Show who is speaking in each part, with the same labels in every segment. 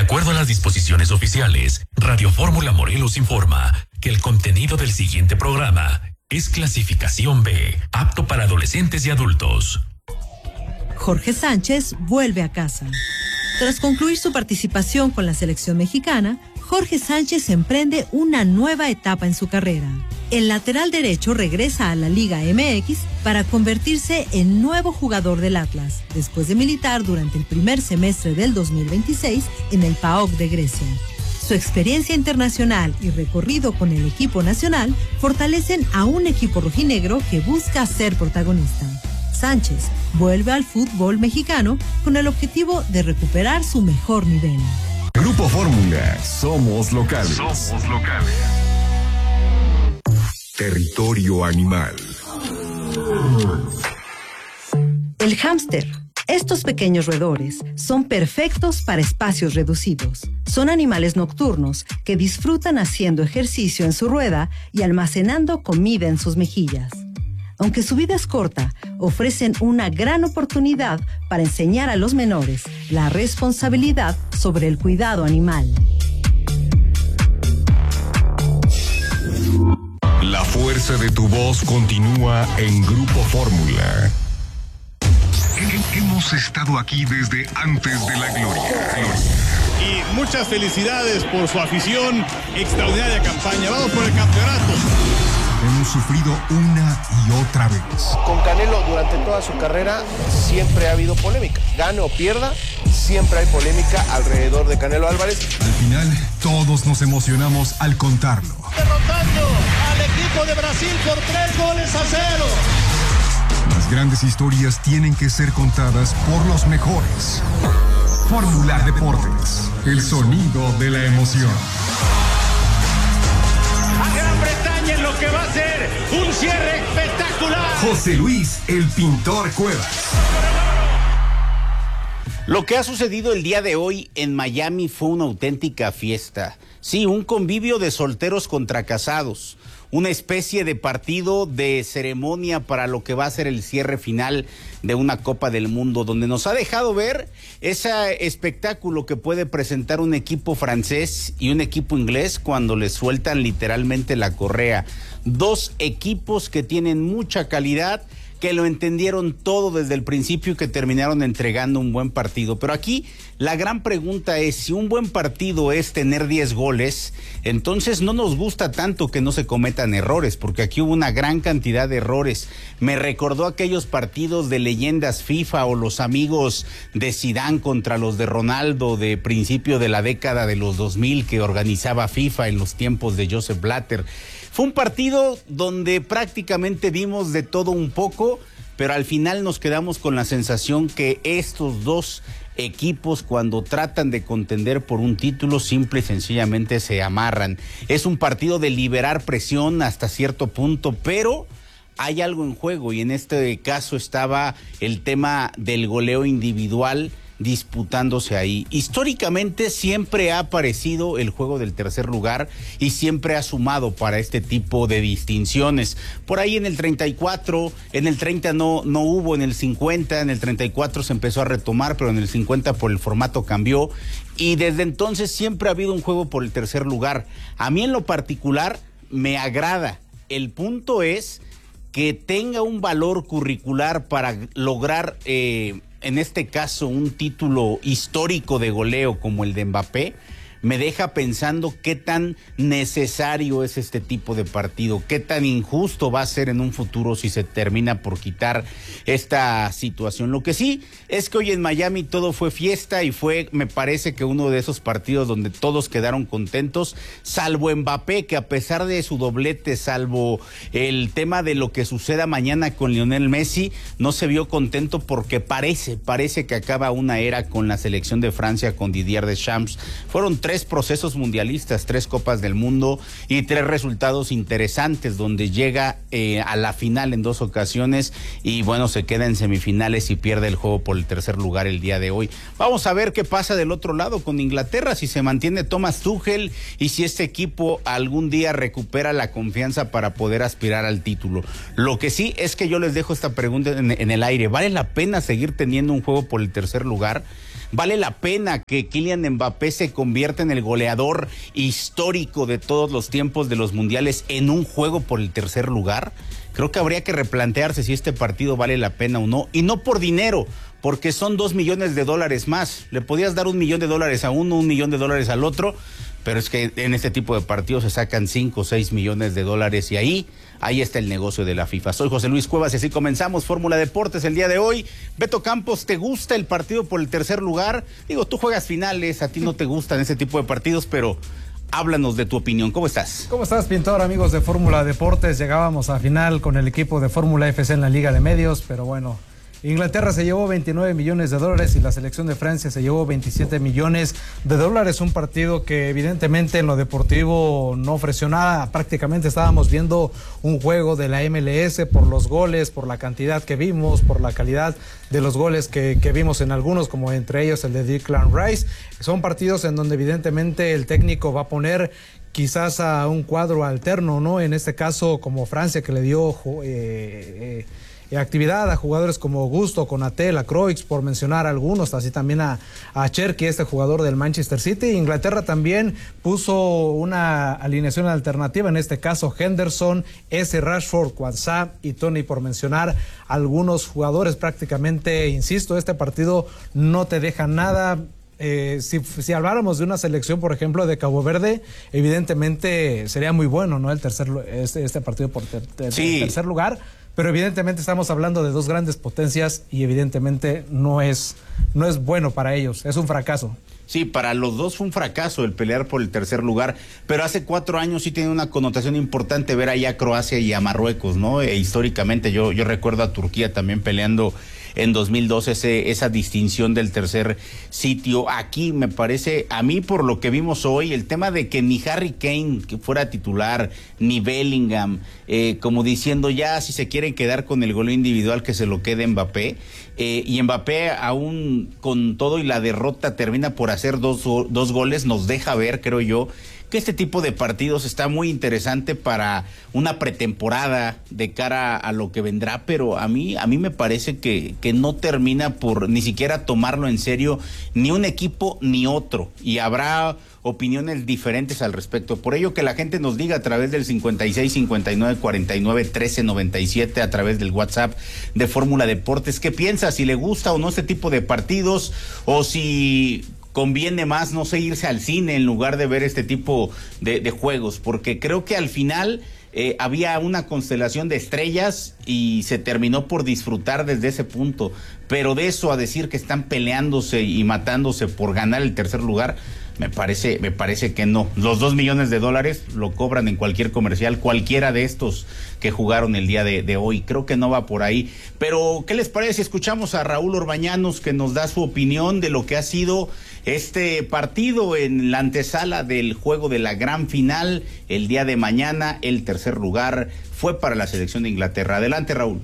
Speaker 1: acuerdo a las disposiciones oficiales, Radio Fórmula Morelos informa que el contenido del siguiente programa es clasificación B, apto para adolescentes y adultos.
Speaker 2: Jorge Sánchez vuelve a casa. Tras concluir su participación con la selección mexicana, Jorge Sánchez emprende una nueva etapa en su carrera. El lateral derecho regresa a la Liga MX para convertirse en nuevo jugador del Atlas, después de militar durante el primer semestre del 2026 en el PAOK de Grecia. Su experiencia internacional y recorrido con el equipo nacional fortalecen a un equipo rojinegro que busca ser protagonista. Sánchez vuelve al fútbol mexicano con el objetivo de recuperar su mejor nivel.
Speaker 3: Grupo Fórmula, somos locales.
Speaker 4: Somos locales.
Speaker 3: Territorio animal.
Speaker 2: El hámster. Estos pequeños roedores son perfectos para espacios reducidos. Son animales nocturnos que disfrutan haciendo ejercicio en su rueda y almacenando comida en sus mejillas. Aunque su vida es corta, ofrecen una gran oportunidad para enseñar a los menores la responsabilidad sobre el cuidado animal.
Speaker 3: La fuerza de tu voz continúa en Grupo Fórmula.
Speaker 4: Hemos estado aquí desde antes de la gloria.
Speaker 5: Y muchas felicidades por su afición, extraordinaria campaña. Vamos por el campeonato.
Speaker 3: Hemos sufrido una y otra vez.
Speaker 6: Con Canelo durante toda su carrera siempre ha habido polémica. Gane o pierda, siempre hay polémica alrededor de Canelo Álvarez.
Speaker 3: Al final, todos nos emocionamos al contarlo.
Speaker 5: Derrotando al equipo de Brasil por 3-0.
Speaker 3: Las grandes historias tienen que ser contadas por los mejores. Fórmula Deportes, el sonido de la emoción.
Speaker 5: A Gran Bretaña en lo que va a ser un cierre espectacular.
Speaker 3: José Luis, el pintor Cuevas.
Speaker 7: Lo que ha sucedido el día de hoy en Miami fue una auténtica fiesta. Sí, un convivio de solteros contra casados. Una especie de partido de ceremonia para lo que va a ser el cierre final de una Copa del Mundo, donde nos ha dejado ver ese espectáculo que puede presentar un equipo francés y un equipo inglés cuando le sueltan literalmente la correa. Dos equipos que tienen mucha calidad, que lo entendieron todo desde el principio y que terminaron entregando un buen partido. Pero aquí la gran pregunta es, si un buen partido es tener 10 goles, entonces no nos gusta tanto que no se cometan errores, porque aquí hubo una gran cantidad de errores. Me recordó aquellos partidos de leyendas FIFA o los amigos de Zidane contra los de Ronaldo de principio de la década de los 2000 que organizaba FIFA en los tiempos de Joseph Blatter. Fue un partido donde prácticamente vimos de todo un poco, pero al final nos quedamos con la sensación que estos dos equipos, cuando tratan de contender por un título, simple y sencillamente se amarran. Es un partido de liberar presión hasta cierto punto, pero hay algo en juego, y en este caso estaba el tema del goleo individual disputándose ahí. Históricamente siempre ha aparecido el juego del tercer lugar y siempre ha sumado para este tipo de distinciones. Por ahí en el 34, en el 30 no hubo, en el 50, en el 34 se empezó a retomar, pero en el 50 por el formato cambió, y desde entonces siempre ha habido un juego por el tercer lugar. A mí en lo particular me agrada. El punto es que tenga un valor curricular para lograr en este caso un título histórico de goleo como el de Mbappé. Me deja pensando qué tan necesario es este tipo de partido, qué tan injusto va a ser en un futuro si se termina por quitar esta situación. Lo que sí es que hoy en Miami todo fue fiesta y fue, me parece que uno de esos partidos donde todos quedaron contentos, salvo Mbappé, que a pesar de su doblete, salvo el tema de lo que suceda mañana con Lionel Messi, no se vio contento porque parece que acaba una era con la selección de Francia, con Didier Deschamps. Fueron 3 procesos mundialistas, 3 Copas del Mundo y 3 resultados interesantes, donde llega a la final en 2 ocasiones y bueno, se queda en semifinales y pierde el juego por el tercer lugar el día de hoy. Vamos a ver qué pasa del otro lado con Inglaterra, si se mantiene Thomas Tuchel y si este equipo algún día recupera la confianza para poder aspirar al título. Lo que sí es que yo les dejo esta pregunta en el aire: ¿vale la pena seguir teniendo un juego por el tercer lugar? ¿Vale la pena que Kylian Mbappé se convierta en el goleador histórico de todos los tiempos de los mundiales en un juego por el tercer lugar? Creo que habría que replantearse si este partido vale la pena o no, y no por dinero, porque son $2 millones más. Le podías dar $1 millón a uno, $1 millón al otro, pero es que en este tipo de partidos se sacan 5 o 6 millones de dólares y ahí está el negocio de la FIFA. Soy José Luis Cuevas y así comenzamos Fórmula Deportes el día de hoy. Beto Campos, ¿te gusta el partido por el tercer lugar? Digo, tú juegas finales, a ti no te gustan ese tipo de partidos, pero háblanos de tu opinión. ¿Cómo estás?
Speaker 8: ¿Cómo estás, Pintor? Amigos de Fórmula Deportes, llegábamos a final con el equipo de Fórmula FC en la Liga de Medios, pero bueno, Inglaterra se llevó $29 millones y la selección de Francia se llevó $27 millones. Un partido que evidentemente en lo deportivo no ofreció nada. Prácticamente estábamos viendo un juego de la MLS por los goles, por la cantidad que vimos, por la calidad de los goles que vimos en algunos, como entre ellos el de Declan Rice. Son partidos en donde evidentemente el técnico va a poner quizás a un cuadro alterno, ¿no? En este caso como Francia, que le dio actividad a jugadores como Augusto, Konaté, Cruyff, por mencionar algunos, así también a Cherki, este jugador del Manchester City. Inglaterra también puso una alineación alternativa, en este caso Henderson, Rashford, Quansah y Tony, por mencionar algunos jugadores. Prácticamente, insisto, este partido no te deja nada. Si habláramos de una selección, por ejemplo, de Cabo Verde, evidentemente sería muy bueno, ¿no? Este partido por tercer lugar. Pero evidentemente estamos hablando de dos grandes potencias y evidentemente no es bueno para ellos, es un fracaso.
Speaker 7: Sí, para los dos fue un fracaso el pelear por el tercer lugar, pero hace 4 años sí tiene una connotación importante ver allá a Croacia y a Marruecos, ¿no? Históricamente yo recuerdo a Turquía también peleando en 2012 esa distinción del tercer sitio. Aquí me parece, a mí por lo que vimos hoy, el tema de que ni Harry Kane que fuera titular, ni Bellingham, como diciendo ya si se quieren quedar con el gol individual que se lo quede Mbappé, y Mbappé aún con todo y la derrota termina por hacer dos goles, nos deja ver, creo yo, que este tipo de partidos está muy interesante para una pretemporada de cara a lo que vendrá, pero a mí me parece que no termina por ni siquiera tomarlo en serio ni un equipo ni otro, y habrá opiniones diferentes al respecto. Por ello, que la gente nos diga a través del 56 59 49 13 97, a través del WhatsApp de Fórmula Deportes, qué piensa, si le gusta o no este tipo de partidos, o si conviene más, no sé, irse al cine en lugar de ver este tipo de juegos, porque creo que al final había una constelación de estrellas y se terminó por disfrutar desde ese punto, pero de eso a decir que están peleándose y matándose por ganar el tercer lugar, me parece que no. Los $2 millones lo cobran en cualquier comercial, cualquiera de estos que jugaron el día de hoy. Creo que no va por ahí. Pero, ¿qué les parece si escuchamos a Raúl Orbañanos, que nos da su opinión de lo que ha sido este partido en la antesala del juego de la gran final el día de mañana? El tercer lugar fue para la selección de Inglaterra. Adelante, Raúl.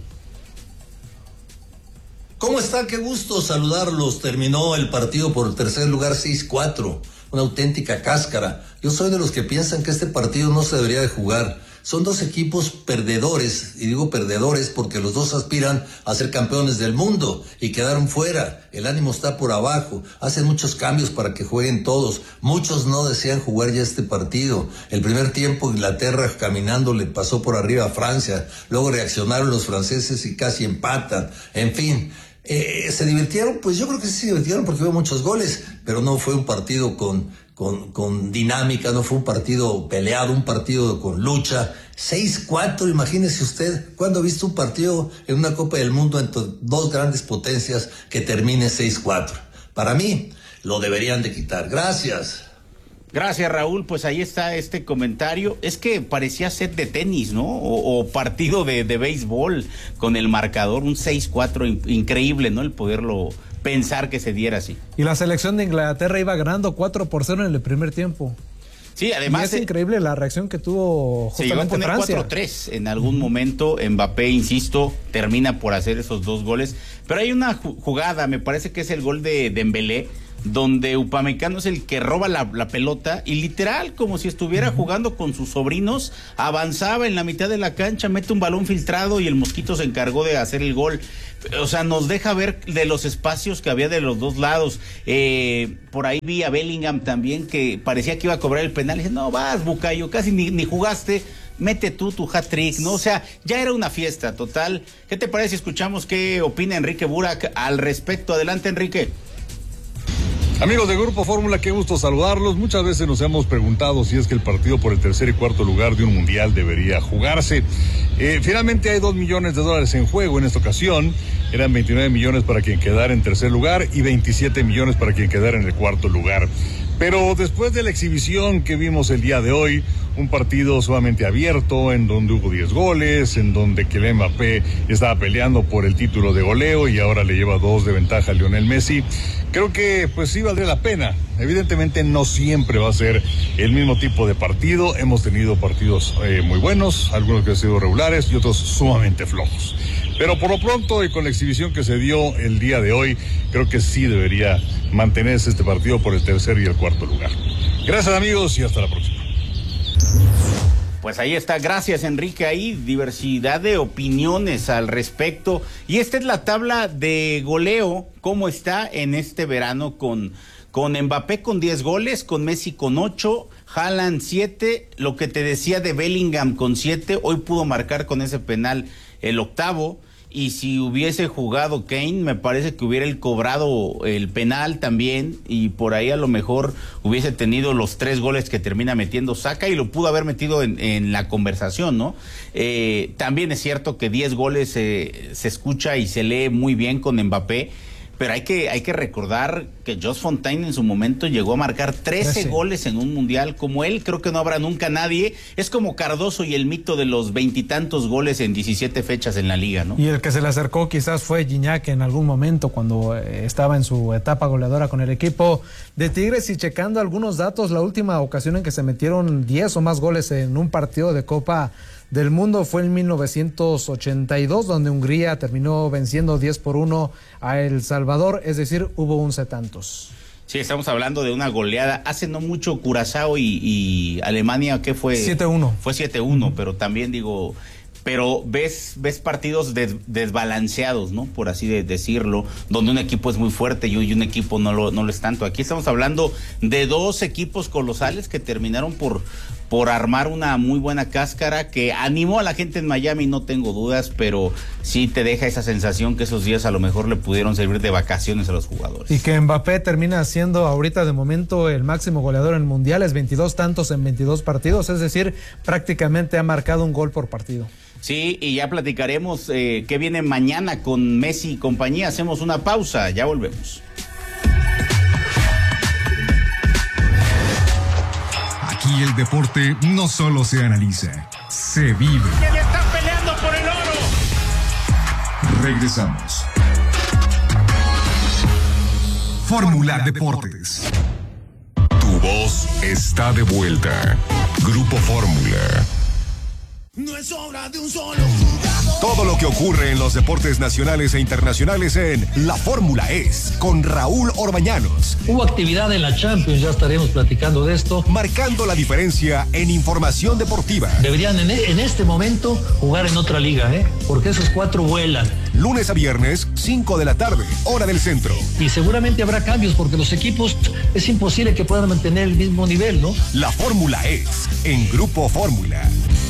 Speaker 9: ¿Cómo están? Qué gusto saludarlos. Terminó el partido por el tercer lugar 6-4. Una auténtica cáscara. Yo soy de los que piensan que este partido no se debería de jugar. Son dos equipos perdedores, y digo perdedores porque los dos aspiran a ser campeones del mundo y quedaron fuera. El ánimo está por abajo. Hacen muchos cambios para que jueguen todos. Muchos no desean jugar ya este partido. El primer tiempo Inglaterra caminando le pasó por arriba a Francia. Luego reaccionaron los franceses y casi empatan. En fin. ¿Se divirtieron? Pues yo creo que sí se divirtieron porque hubo muchos goles, pero no fue un partido con dinámica, no fue un partido peleado, un partido con lucha. 6-4, imagínese usted, ¿cuándo ha visto un partido en una Copa del Mundo entre dos grandes potencias que termine 6-4? Para mí, lo deberían de quitar. Gracias.
Speaker 7: Gracias, Raúl. Pues ahí está este comentario. Es que parecía set de tenis, ¿no? O partido de béisbol con el marcador, un 6-4, increíble, ¿no? El poderlo pensar que se diera así.
Speaker 8: Y la selección de Inglaterra iba ganando 4-0 en el primer tiempo.
Speaker 7: Sí, además.
Speaker 8: Y es increíble la reacción que tuvo justamente Francia.
Speaker 7: Se iba a poner 4-3 en algún momento. Mbappé, insisto, termina por hacer esos 2 goles. Pero hay una jugada, me parece que es el gol de Dembélé, donde Upamecano es el que roba la pelota y literal, como si estuviera jugando con sus sobrinos, avanzaba en la mitad de la cancha, mete un balón filtrado y el Mosquito se encargó de hacer el gol. O sea, nos deja ver de los espacios que había de los dos lados. Por ahí vi a Bellingham también, que parecía que iba a cobrar el penal. Y dije, no, vas, Bukayo, casi ni jugaste, mete tú tu hat-trick, ¿no? O sea, ya era una fiesta total. ¿Qué te parece si escuchamos qué opina Enrique Burak al respecto? Adelante, Enrique.
Speaker 10: Amigos de Grupo Fórmula, qué gusto saludarlos. Muchas veces nos hemos preguntado si es que el partido por el tercer y cuarto lugar de un mundial debería jugarse. Finalmente hay $2 millones en juego en esta ocasión. Eran 29 millones para quien quedara en tercer lugar y 27 millones para quien quedara en el cuarto lugar. Pero después de la exhibición que vimos el día de hoy, un partido sumamente abierto, en donde hubo 10 goles, en donde Kylian Mbappé estaba peleando por el título de goleo y ahora le lleva 2 de ventaja a Lionel Messi, creo que pues sí valdría la pena. Evidentemente no siempre va a ser el mismo tipo de partido. Hemos tenido partidos muy buenos, algunos que han sido regulares y otros sumamente flojos. Pero por lo pronto y con la exhibición que se dio el día de hoy, creo que sí debería mantenerse este partido por el tercer y el cuarto lugar. Gracias, amigos, y hasta la próxima.
Speaker 7: Pues ahí está, gracias, Enrique. Ahí diversidad de opiniones al respecto. Y esta es la tabla de goleo, cómo está en este verano con Mbappé con 10 goles, con Messi con 8, Haaland 7, lo que te decía de Bellingham con 7, hoy pudo marcar con ese penal el octavo. Y si hubiese jugado Kane, me parece que hubiera cobrado el penal también, y por ahí a lo mejor hubiese tenido los 3 goles que termina metiendo Saka, y lo pudo haber metido en la conversación, ¿no? También es cierto que 10 goles se escucha y se lee muy bien con Mbappé, pero hay que recordar que Jos Fontaine en su momento llegó a marcar 13 goles en un mundial. Como él, creo que no habrá nunca nadie. Es como Cardoso y el mito de los 20 y tantos goles en 17 fechas en la liga, ¿no?
Speaker 8: Y el que se le acercó quizás fue Gignac en algún momento cuando estaba en su etapa goleadora con el equipo de Tigres. Y checando algunos datos, la última ocasión en que se metieron 10 o más goles en un partido de Copa del Mundo fue en 1982, donde Hungría terminó venciendo 10-1 a El Salvador, es decir, hubo 11 tantos.
Speaker 7: Sí, estamos hablando de una goleada. Hace no mucho Curazao y Alemania, ¿qué fue?
Speaker 8: 7-1.
Speaker 7: Fue 7-1, pero también digo, pero ves partidos desbalanceados, ¿no? Por así decirlo, donde un equipo es muy fuerte y un equipo no lo es tanto. Aquí estamos hablando de 2 equipos colosales que terminaron por armar una muy buena cáscara que animó a la gente en Miami, no tengo dudas, pero sí te deja esa sensación que esos días a lo mejor le pudieron servir de vacaciones a los jugadores.
Speaker 8: Y que Mbappé termina siendo ahorita de momento el máximo goleador en mundiales, 22 tantos en 22 partidos, es decir, prácticamente ha marcado un gol por partido.
Speaker 7: Sí, y ya platicaremos qué viene mañana con Messi y compañía. Hacemos una pausa, ya volvemos.
Speaker 3: Aquí el deporte no solo se analiza, se vive.
Speaker 11: ¿Quién está peleando por el oro?
Speaker 3: Regresamos. Fórmula Deportes.
Speaker 4: Tu voz está de vuelta. Grupo Fórmula.
Speaker 11: No es obra de un solo jugador.
Speaker 4: Todo lo que ocurre en los deportes nacionales e internacionales en La Fórmula Es, con Raúl Orbañanos.
Speaker 12: Hubo actividad en la Champions, ya estaremos platicando de esto.
Speaker 4: Marcando la diferencia en información deportiva.
Speaker 12: Deberían en este momento jugar en otra liga, porque esos 4 vuelan.
Speaker 4: Lunes a viernes, 5 de la tarde, hora del centro.
Speaker 12: Y seguramente habrá cambios porque los equipos es imposible que puedan mantener el mismo nivel, ¿no?
Speaker 4: La Fórmula Es, en Grupo Fórmula.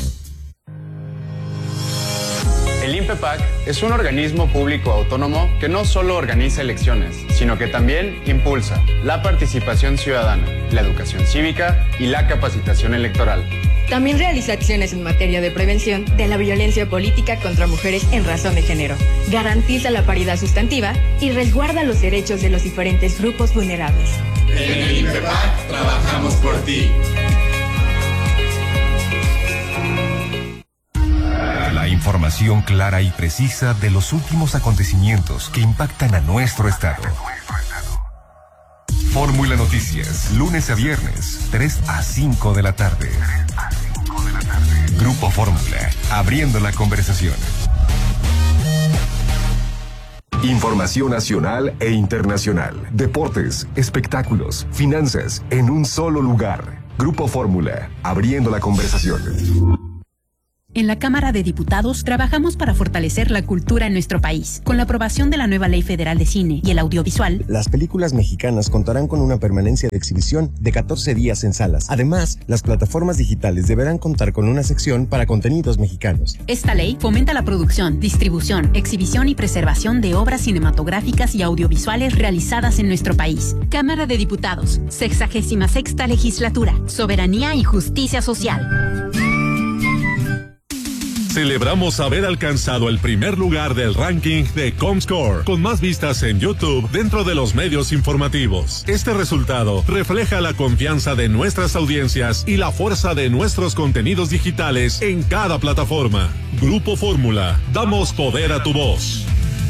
Speaker 13: El INPEPAC es un organismo público autónomo que no solo organiza elecciones, sino que también impulsa la participación ciudadana, la educación cívica y la capacitación electoral.
Speaker 14: También realiza acciones en materia de prevención de la violencia política contra mujeres en razón de género, garantiza la paridad sustantiva y resguarda los derechos de los diferentes grupos vulnerables.
Speaker 15: En el INPEPAC trabajamos por ti.
Speaker 4: La información clara y precisa de los últimos acontecimientos que impactan a nuestro estado. Fórmula Noticias, lunes a viernes, 3 a 5 de la tarde. Grupo Fórmula, abriendo la conversación. Información nacional e internacional. Deportes, espectáculos, finanzas, en un solo lugar. Grupo Fórmula, abriendo la conversación.
Speaker 16: En la Cámara de Diputados trabajamos para fortalecer la cultura en nuestro país. Con la aprobación de la nueva Ley Federal de Cine y el Audiovisual,
Speaker 17: las películas mexicanas contarán con una permanencia de exhibición de 14 días en salas. Además, las plataformas digitales deberán contar con una sección para contenidos mexicanos.
Speaker 16: Esta ley fomenta la producción, distribución, exhibición y preservación de obras cinematográficas y audiovisuales realizadas en nuestro país. Cámara de Diputados, 66ª Legislatura, Soberanía y Justicia Social.
Speaker 18: Celebramos haber alcanzado el primer lugar del ranking de Comscore, con más vistas en YouTube dentro de los medios informativos. Este resultado refleja la confianza de nuestras audiencias y la fuerza de nuestros contenidos digitales en cada plataforma. Grupo Fórmula, damos poder a tu voz.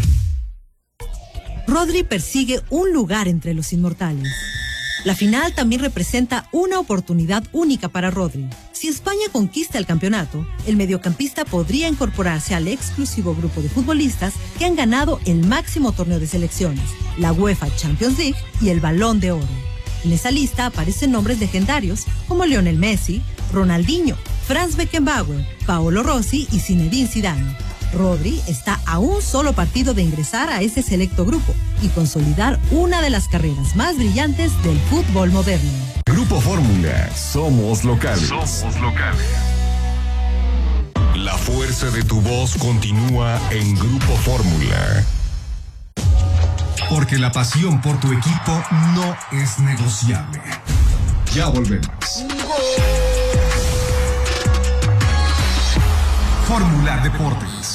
Speaker 2: Rodri persigue un lugar entre los inmortales. La final también representa una oportunidad única para Rodri. Si España conquista el campeonato, el mediocampista podría incorporarse al exclusivo grupo de futbolistas que han ganado el máximo torneo de selecciones, la UEFA Champions League y el Balón de Oro. En esa lista aparecen nombres legendarios como Lionel Messi, Ronaldinho, Franz Beckenbauer, Paolo Rossi y Zinedine Zidane. Rodri está a un solo partido de ingresar a ese selecto grupo y consolidar una de las carreras más brillantes del fútbol moderno.
Speaker 4: Grupo Fórmula, somos locales. Somos locales. La fuerza de tu voz continúa en Grupo Fórmula.
Speaker 3: Porque la pasión por tu equipo no es negociable. Ya volvemos. Fórmula Deportes.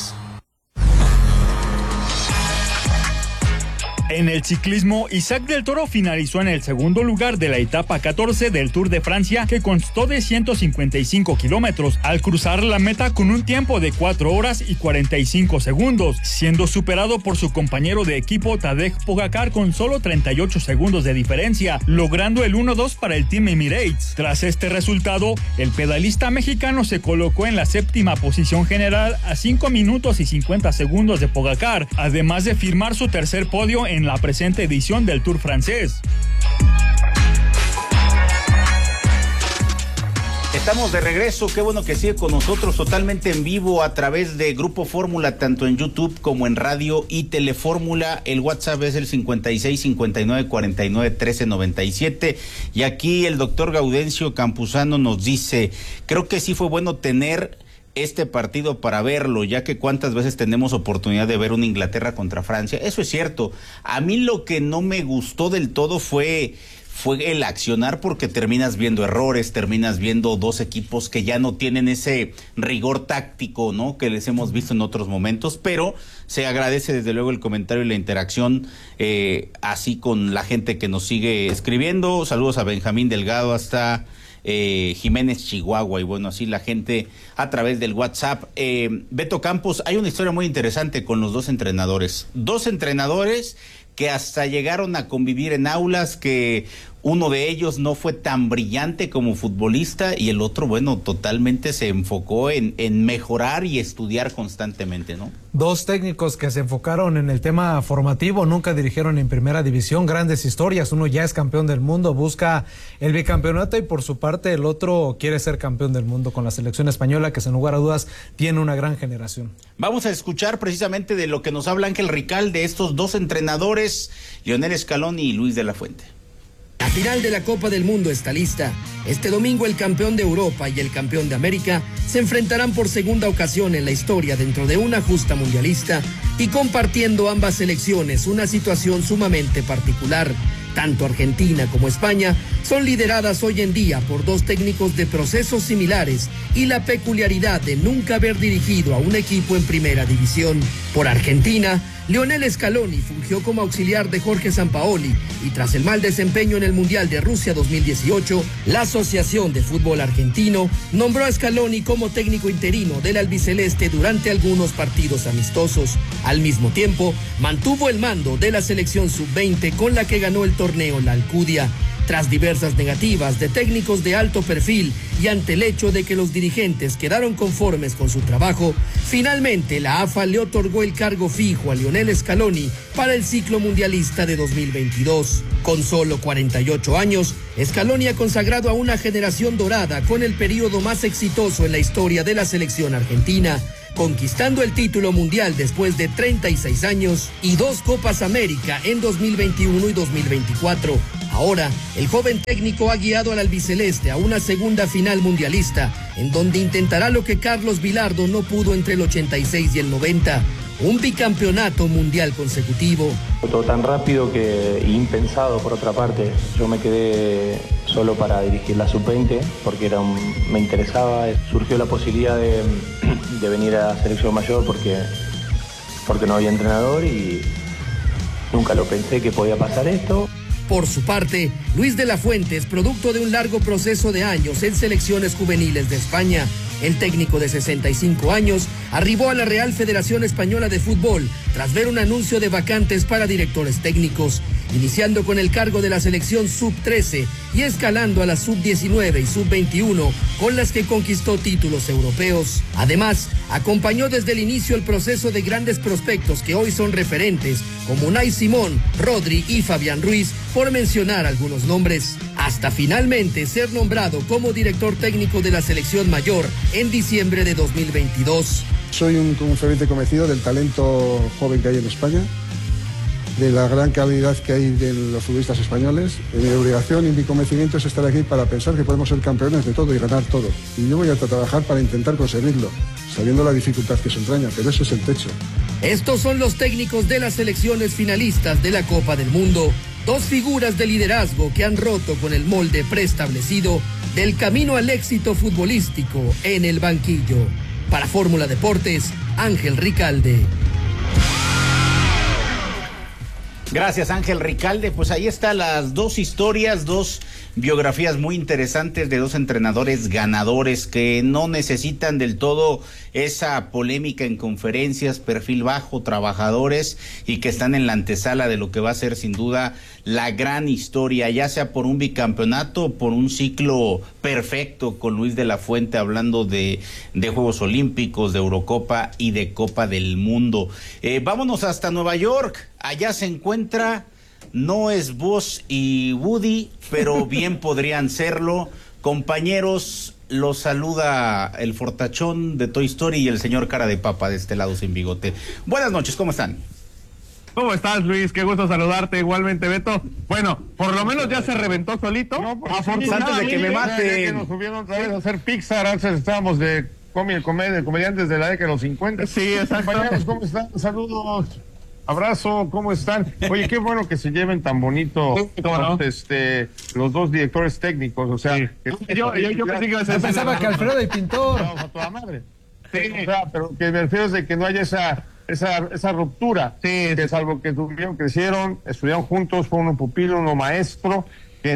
Speaker 19: En el ciclismo, Isaac del Toro finalizó en el segundo lugar de la etapa 14 del Tour de Francia, que constó de 155 kilómetros, al cruzar la meta con un tiempo de 4 horas y 45 segundos, siendo superado por su compañero de equipo Tadej Pogačar con solo 38 segundos de diferencia, logrando el 1-2 para el Team Emirates. Tras este resultado, el pedalista mexicano se colocó en la séptima posición general a 5 minutos y 50 segundos de Pogačar, además de firmar su tercer podio en la presente edición del Tour francés.
Speaker 7: Estamos de regreso, qué bueno que sigue con nosotros totalmente en vivo a través de Grupo Fórmula, tanto en YouTube como en radio y Telefórmula. El WhatsApp es el 56 59 49 13 97 y aquí el doctor Gaudencio Campuzano nos dice, creo que sí fue bueno tener este partido para verlo, ya que cuántas veces tenemos oportunidad de ver una Inglaterra contra Francia. Eso es cierto. A mí lo que no me gustó del todo fue el accionar, porque terminas viendo errores, terminas viendo dos equipos que ya no tienen ese rigor táctico, ¿no?, que les hemos visto en otros momentos, pero se agradece desde luego el comentario y la interacción, así con la gente que nos sigue escribiendo. Saludos a Benjamín Delgado hasta Jiménez, Chihuahua, y bueno, así la gente a través del WhatsApp. Beto Campos, hay una historia muy interesante con los dos entrenadores que hasta llegaron a convivir en aulas, que uno de ellos no fue tan brillante como futbolista y el otro, bueno, totalmente se enfocó en mejorar y estudiar constantemente, ¿no?
Speaker 8: Dos técnicos que se enfocaron en el tema formativo, nunca dirigieron en primera división, grandes historias. Uno ya es campeón del mundo, busca el bicampeonato, y por su parte el otro quiere ser campeón del mundo con la selección española, que sin lugar a dudas tiene una gran generación.
Speaker 7: Vamos a escuchar precisamente de lo que nos habla Ángel Rical, de estos dos entrenadores, Lionel Scaloni y Luis de la Fuente.
Speaker 20: La final de la Copa del Mundo está lista. Este domingo el campeón de Europa y el campeón de América se enfrentarán por segunda ocasión en la historia dentro de una justa mundialista y compartiendo ambas selecciones una situación sumamente particular. Tanto Argentina como España son lideradas hoy en día por dos técnicos de procesos similares y la peculiaridad de nunca haber dirigido a un equipo en primera división. Por Argentina, Lionel Scaloni fungió como auxiliar de Jorge Sampaoli y tras el mal desempeño en el Mundial de Rusia 2018, la Asociación de Fútbol Argentino nombró a Scaloni como técnico interino del albiceleste durante algunos partidos amistosos. Al mismo tiempo, mantuvo el mando de la selección sub-20 con la que ganó el torneo La Alcudia. Tras diversas negativas de técnicos de alto perfil y ante el hecho de que los dirigentes quedaron conformes con su trabajo, finalmente la AFA le otorgó el cargo fijo a Lionel Scaloni para el ciclo mundialista de 2022. Con solo 48 años, Scaloni ha consagrado a una generación dorada con el periodo más exitoso en la historia de la selección argentina, conquistando el título mundial después de 36 años y 2 Copas América en 2021 y 2024. Ahora, el joven técnico ha guiado al albiceleste a una segunda final mundialista, en donde intentará lo que Carlos Bilardo no pudo entre el 86 y el 90, un bicampeonato mundial consecutivo.
Speaker 21: Todo tan rápido que impensado por otra parte. Yo me quedé solo para dirigir la sub-20 porque me interesaba. Surgió la posibilidad de venir a selección mayor porque no había entrenador y nunca lo pensé que podía pasar esto.
Speaker 20: Por su parte, Luis de la Fuente es producto de un largo proceso de años en selecciones juveniles de España. El técnico de 65 años arribó a la Real Federación Española de Fútbol tras ver un anuncio de vacantes para directores técnicos, iniciando con el cargo de la selección sub-13 y escalando a la sub-19 y sub-21, con las que conquistó títulos europeos. Además, acompañó desde el inicio el proceso de grandes prospectos que hoy son referentes, como Unai Simón, Rodri y Fabián Ruiz, por mencionar algunos nombres, hasta finalmente ser nombrado como director técnico de la selección mayor en diciembre de 2022.
Speaker 22: Soy un ferviente convencido del talento joven que hay en España, de la gran calidad que hay de los futbolistas españoles. Mi obligación y mi convencimiento es estar aquí para pensar que podemos ser campeones de todo y ganar todo. Y yo voy a trabajar para intentar conseguirlo, sabiendo la dificultad que se entraña, pero eso es el techo.
Speaker 20: Estos son los técnicos de las selecciones finalistas de la Copa del Mundo. 2 figuras de liderazgo que han roto con el molde preestablecido del camino al éxito futbolístico en el banquillo. Para Fórmula Deportes, Ángel Ricalde.
Speaker 7: Gracias, Ángel Ricalde. Pues ahí están las 2 historias, 2 biografías muy interesantes de 2 entrenadores ganadores que no necesitan del todo esa polémica en conferencias, perfil bajo, trabajadores, y que están en la antesala de lo que va a ser sin duda la gran historia, ya sea por un bicampeonato, por un ciclo perfecto con Luis de la Fuente hablando de Juegos Olímpicos, de Eurocopa y de Copa del Mundo. Vámonos hasta Nueva York. Allá se encuentra, no es Buzz y Woody, pero bien podrían serlo. Compañeros, los saluda el fortachón de Toy Story y el señor cara de papa de este lado sin bigote. Buenas noches, ¿cómo están?
Speaker 23: ¿Cómo estás, Luis? Qué gusto saludarte. Igualmente, Beto. Bueno, por lo menos ya se reventó solito.
Speaker 24: No,
Speaker 23: antes de que me mate.
Speaker 24: Ya que nos subieron otra vez a hacer Pixar, antes estábamos de comediantes de la década de los 50.
Speaker 23: Sí, exacto.
Speaker 24: Compañeros, ¿cómo están? Saludos. Abrazo, ¿cómo están? Oye, qué bueno que se lleven tan bonito
Speaker 23: ¿no?
Speaker 24: Los 2 directores técnicos, o sea...
Speaker 23: Sí. Yo pensé que iba a ser...
Speaker 8: Pensaba que Alfredo y Pintor...
Speaker 24: No, a toda madre. Sí. O sea, pero que me refiero es de que no haya esa ruptura.
Speaker 23: Sí.
Speaker 24: Que salvo que crecieron, estudiaron juntos, fue uno pupilo, uno maestro,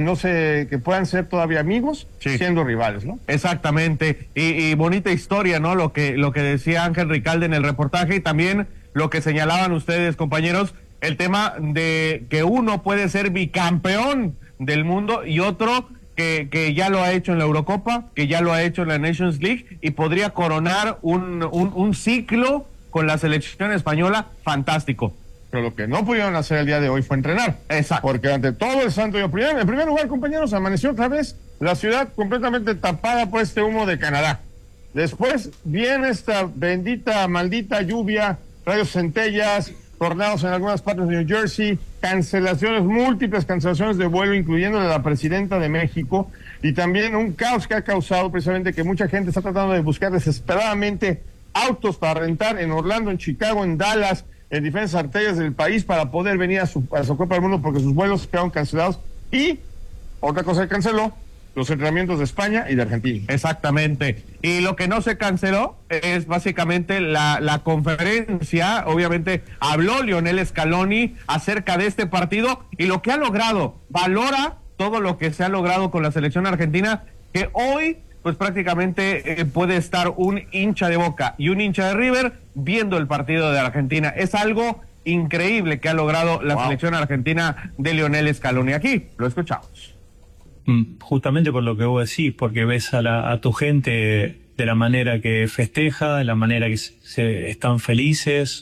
Speaker 24: que puedan ser todavía amigos, sí, siendo rivales, ¿no?
Speaker 23: Exactamente. Y bonita historia, ¿no? Lo que decía Ángel Ricalde en el reportaje, y también lo que señalaban ustedes, compañeros, el tema de que uno puede ser bicampeón del mundo y otro que ya lo ha hecho en la Eurocopa, que ya lo ha hecho en la Nations League y podría coronar un ciclo con la selección española fantástico.
Speaker 24: Pero lo que no pudieron hacer el día de hoy fue entrenar.
Speaker 23: Exacto.
Speaker 24: Porque ante todo el santo y en primer lugar, compañeros, amaneció otra vez la ciudad completamente tapada por este humo de Canadá. Después viene esta bendita, maldita lluvia, rayos centellas, tornados en algunas partes de New Jersey, múltiples cancelaciones de vuelo, incluyendo de la presidenta de México, y también un caos que ha causado precisamente que mucha gente está tratando de buscar desesperadamente autos para rentar en Orlando, en Chicago, en Dallas, en diferentes arterias del país para poder venir a su Copa del Mundo porque sus vuelos quedaron cancelados. Y otra cosa que canceló, los entrenamientos de España y de Argentina.
Speaker 23: Exactamente. Y lo que no se canceló es básicamente la conferencia. Obviamente habló Lionel Scaloni acerca de este partido y lo que ha logrado. Valora todo lo que se ha logrado con la selección argentina, que hoy pues prácticamente puede estar un hincha de Boca y un hincha de River viendo el partido de Argentina. Es algo increíble que ha logrado la selección argentina de Lionel Scaloni. Aquí lo escuchamos.
Speaker 1: justamente por lo que vos decís, porque ves a tu gente de la manera que festeja, de la manera que están felices,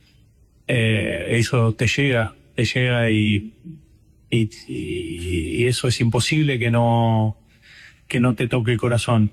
Speaker 1: eso te llega y eso es imposible que no te toque el corazón.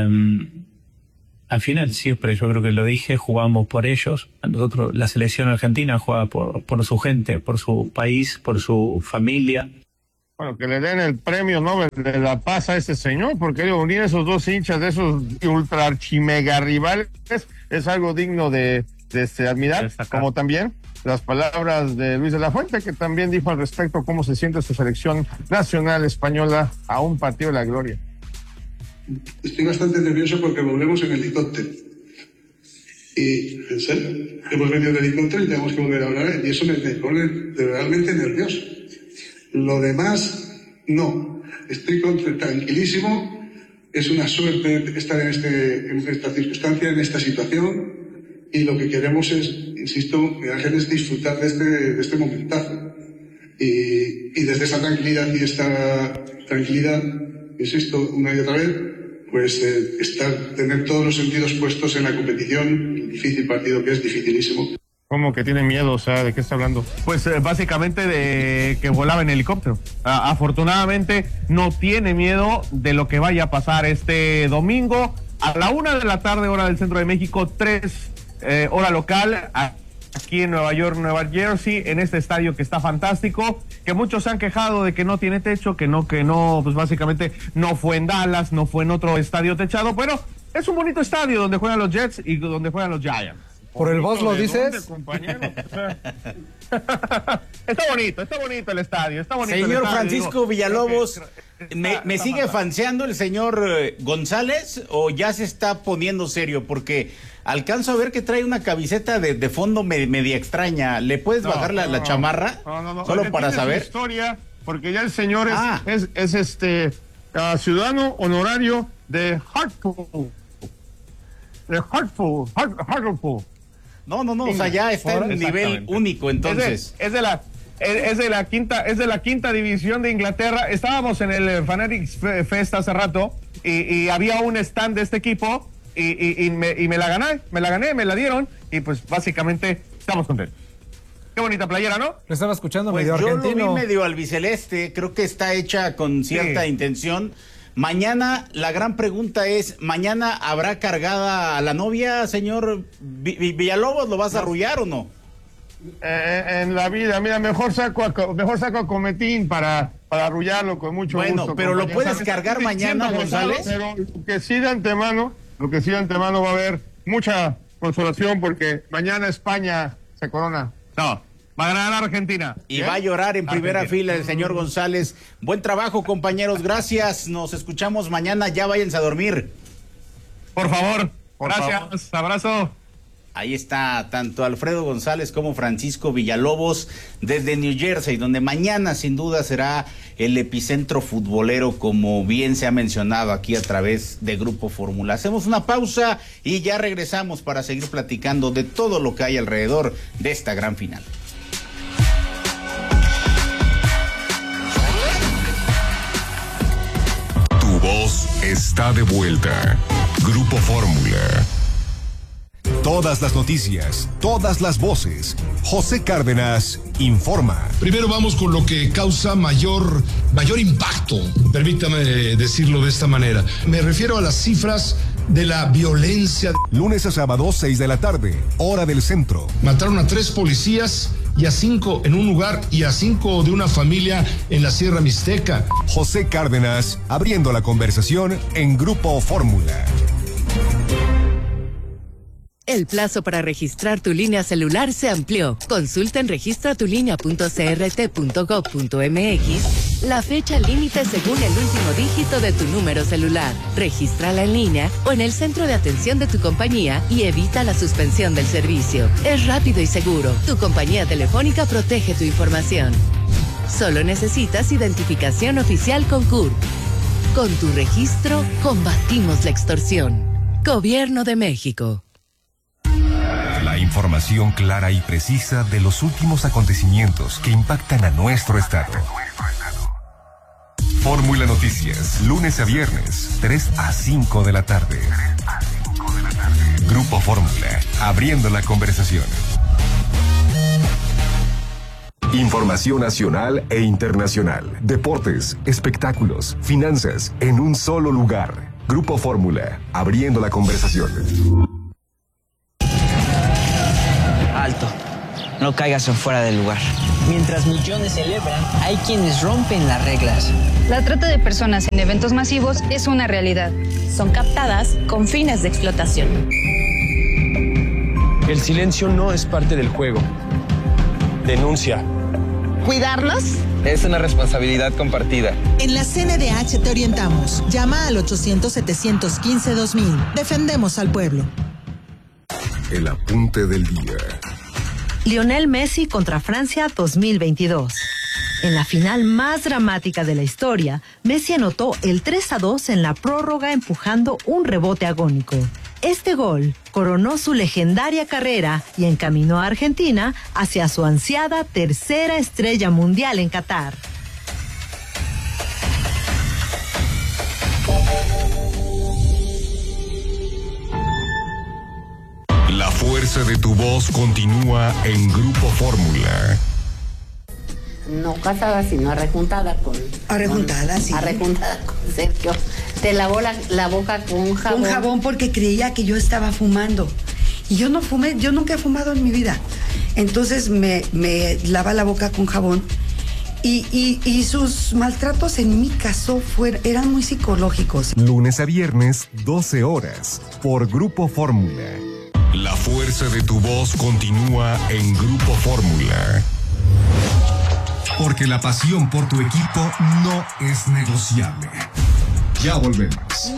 Speaker 1: Al final siempre, yo creo que lo dije, jugamos por ellos. Nosotros, la selección argentina juega por su gente, por su país, por su familia.
Speaker 24: Bueno, que le den el premio Nobel de la Paz a ese señor, porque unir esos dos hinchas de esos ultra archimega rivales es algo digno de admirar, como también las palabras de Luis de la Fuente, que también dijo al respecto cómo se siente su selección nacional española a un partido de la gloria.
Speaker 5: Estoy bastante nervioso porque volvemos en helicóptero. Y, en serio, hemos venido en helicóptero y tenemos que volver a hablar, y eso me pone realmente nervioso. Lo demás, no. Estoy tranquilísimo. Es una suerte estar en esta circunstancia, en esta situación, y lo que queremos es, insisto, Ángel, es disfrutar de este momentazo. Y desde esa tranquilidad insisto, una y otra vez, pues tener todos los sentidos puestos en la competición, el difícil partido que es, dificilísimo.
Speaker 24: ¿Cómo que tiene miedo? O sea, ¿de qué está hablando?
Speaker 23: Pues básicamente de que volaba en helicóptero. Afortunadamente no tiene miedo de lo que vaya a pasar este domingo a la 1:00 p.m, hora del centro de México, 3 hora local, aquí en Nueva York, Nueva Jersey, en este estadio que está fantástico, que muchos se han quejado de que no tiene techo, que no, pues básicamente no fue en Dallas, no fue en otro estadio techado, pero es un bonito estadio donde juegan los Jets y donde juegan los Giants.
Speaker 8: ¿Por el boss lo dices?
Speaker 23: Está bonito el estadio, está bonito.
Speaker 7: Señor
Speaker 23: el estadio,
Speaker 7: Francisco Villalobos, ¿me sigue fanseando el señor González o ya se está poniendo serio? Porque alcanzo a ver que trae una camiseta de fondo media extraña. ¿Le puedes bajar la chamarra?
Speaker 24: No.
Speaker 7: Solo para saber.
Speaker 24: Historia, porque ya el señor es ciudadano honorario de Hartford. No, o sea, ya está en un nivel único, entonces.
Speaker 23: Es de la quinta división de Inglaterra. Estábamos en el Fanatics Fest hace rato y había un stand de este equipo y me la gané, me la dieron y pues básicamente estamos contentos. Qué bonita playera, ¿no?
Speaker 8: Lo estaba escuchando
Speaker 7: pues
Speaker 8: medio argentino.
Speaker 7: Yo lo vi medio albiceleste, creo que está hecha con cierta intención. Mañana, la gran pregunta es, ¿mañana habrá cargada a la novia, señor Villalobos? ¿Lo vas a arrullar o no?
Speaker 24: En la vida, mira, mejor saco a Cometín para arrullarlo con mucho gusto.
Speaker 7: Bueno, pero ¿lo puedes cargar mañana, González?
Speaker 24: Pero lo que sí de antemano va a haber mucha consolación porque mañana España se corona.
Speaker 23: No. Va a ganar Argentina.
Speaker 7: Y va a llorar en primera fila el señor González. Buen trabajo, compañeros. Gracias. Nos escuchamos mañana. Ya váyanse a dormir.
Speaker 23: Por favor. Gracias. Abrazo.
Speaker 7: Ahí está tanto Alfredo González como Francisco Villalobos desde New Jersey, donde mañana sin duda será el epicentro futbolero, como bien se ha mencionado aquí a través de Grupo Fórmula. Hacemos una pausa y ya regresamos para seguir platicando de todo lo que hay alrededor de esta gran final.
Speaker 3: Voz está de vuelta. Grupo Fórmula. Todas las noticias, todas las voces. José Cárdenas informa.
Speaker 6: Primero vamos con lo que causa mayor impacto, permítame decirlo de esta manera. Me refiero a las cifras de la violencia.
Speaker 3: Lunes a sábado, 6 de la tarde, hora del centro.
Speaker 6: Mataron a 3 policías y a 5 en un lugar y a 5 de una familia en la Sierra Mixteca.
Speaker 3: José Cárdenas, abriendo la conversación en Grupo Fórmula.
Speaker 9: El plazo para registrar tu línea celular se amplió. Consulta en registratulinea.crt.gov.mx la fecha límite según el último dígito de tu número celular. Regístrala en línea o en el centro de atención de tu compañía y evita la suspensión del servicio. Es rápido y seguro. Tu compañía telefónica protege tu información. Solo necesitas identificación oficial con CURP. Con tu registro, combatimos la extorsión. Gobierno de México.
Speaker 3: La información clara y precisa de los últimos acontecimientos que impactan a nuestro estado.
Speaker 4: Fórmula Noticias, lunes a viernes, 3 a 5 de la tarde. Grupo Fórmula, abriendo la conversación. Información nacional e internacional, deportes, espectáculos, finanzas, en un solo lugar. Grupo Fórmula, abriendo la conversación.
Speaker 10: Alto, no caigas en fuera del lugar. Mientras millones celebran, hay quienes rompen las reglas.
Speaker 14: La trata de personas en eventos masivos es una realidad.
Speaker 11: Son captadas con fines de explotación.
Speaker 12: El silencio no es parte del juego. Denuncia.
Speaker 13: ¿Cuidarnos?
Speaker 12: Es una responsabilidad compartida.
Speaker 13: En la CNDH te orientamos. Llama al 800-715-2000. Defendemos al pueblo.
Speaker 4: El apunte del día.
Speaker 2: Lionel Messi contra Francia 2022. En la final más dramática de la historia, Messi anotó el 3-2 en la prórroga empujando un rebote agónico. Este gol coronó su legendaria carrera y encaminó a Argentina hacia su ansiada tercera estrella mundial en Qatar.
Speaker 4: La fuerza de tu voz continúa en Grupo Fórmula.
Speaker 25: No casada, sino arrejuntada con...
Speaker 26: Arrejuntada, sí.
Speaker 25: Arrejuntada con Sergio. Te lavó la boca con un jabón.
Speaker 26: Un jabón porque creía que yo estaba fumando. Y yo no fumé, yo nunca he fumado en mi vida. Entonces me lava la boca con jabón. Y sus maltratos en mi caso eran muy psicológicos.
Speaker 4: Lunes a viernes, 12 horas, por Grupo Fórmula. La fuerza de tu voz continúa en Grupo Fórmula. Porque la pasión por tu equipo no es negociable. Ya volvemos.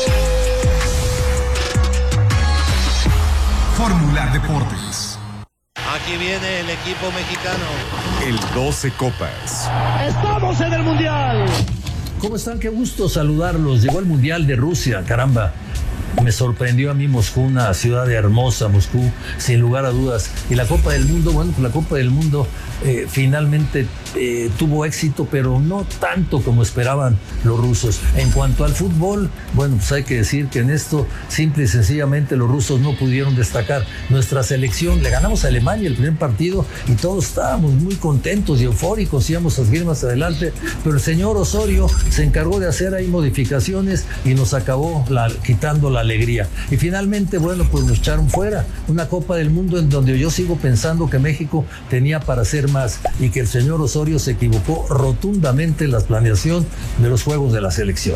Speaker 4: Fórmula Deportes.
Speaker 27: Aquí viene el equipo mexicano.
Speaker 4: El 12 Copas.
Speaker 28: ¡Estamos en el Mundial! ¿Cómo están? Qué gusto saludarlos. Llegó el Mundial de Rusia, caramba. Me sorprendió a mí Moscú, una ciudad hermosa, Moscú, sin lugar a dudas. Y la Copa del Mundo, bueno, pues la Copa del Mundo finalmente tuvo éxito, pero no tanto como esperaban los rusos. En cuanto al fútbol, bueno, pues hay que decir que en esto, simple y sencillamente, los rusos no pudieron destacar. Nuestra selección, le ganamos a Alemania el primer partido y todos estábamos muy contentos y eufóricos, íbamos a seguir más adelante, pero el señor Osorio se encargó de hacer ahí modificaciones y nos acabó quitando la alegría. Y finalmente, bueno, pues nos echaron fuera. Una Copa del Mundo en donde yo sigo pensando que México tenía para hacer más y que el señor Osorio se equivocó rotundamente en la planeación de los juegos de la selección.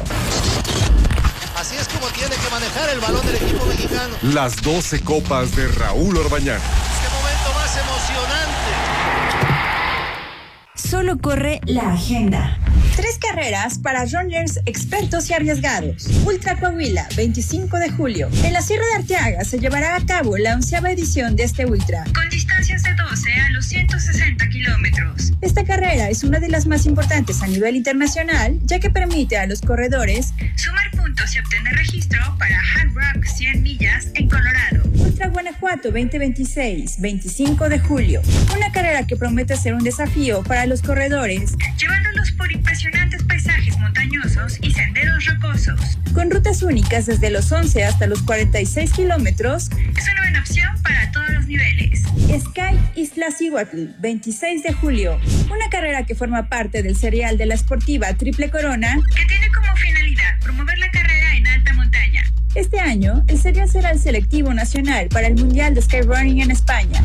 Speaker 27: Así es como tiene que manejar el balón del equipo mexicano.
Speaker 4: Las 12 copas de Raúl Orbañanos.
Speaker 27: ¡Qué momento más emocionante!
Speaker 29: Solo corre la agenda. 3 carreras para runners expertos y arriesgados. Ultra Coahuila, 25 de julio. En la Sierra de Arteaga se llevará a cabo la 11ª edición de este ultra, con distancias de 12 a los 160 kilómetros. Esta carrera es una de las más importantes a nivel internacional, ya que permite a los corredores sumar puntos y obtener registro para Hard Rock 100 millas en Colorado. Ultra Guanajuato 2026, 25 de julio. Una carrera que promete ser un desafío para los corredores, llevándolos por impresionantes paisajes montañosos y senderos rocosos. Con rutas únicas desde los 11 hasta los 46 kilómetros, es una buena opción para todos los niveles. Sky Iztaccíhuatl, 26 de julio. Una carrera que forma parte del serial de la Sportiva Triple Corona, que tiene como finalidad promover la carrera en alta montaña. Este año, el serial será el selectivo nacional para el Mundial de Skyrunning en España.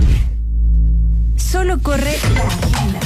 Speaker 29: Solo corre la agenda.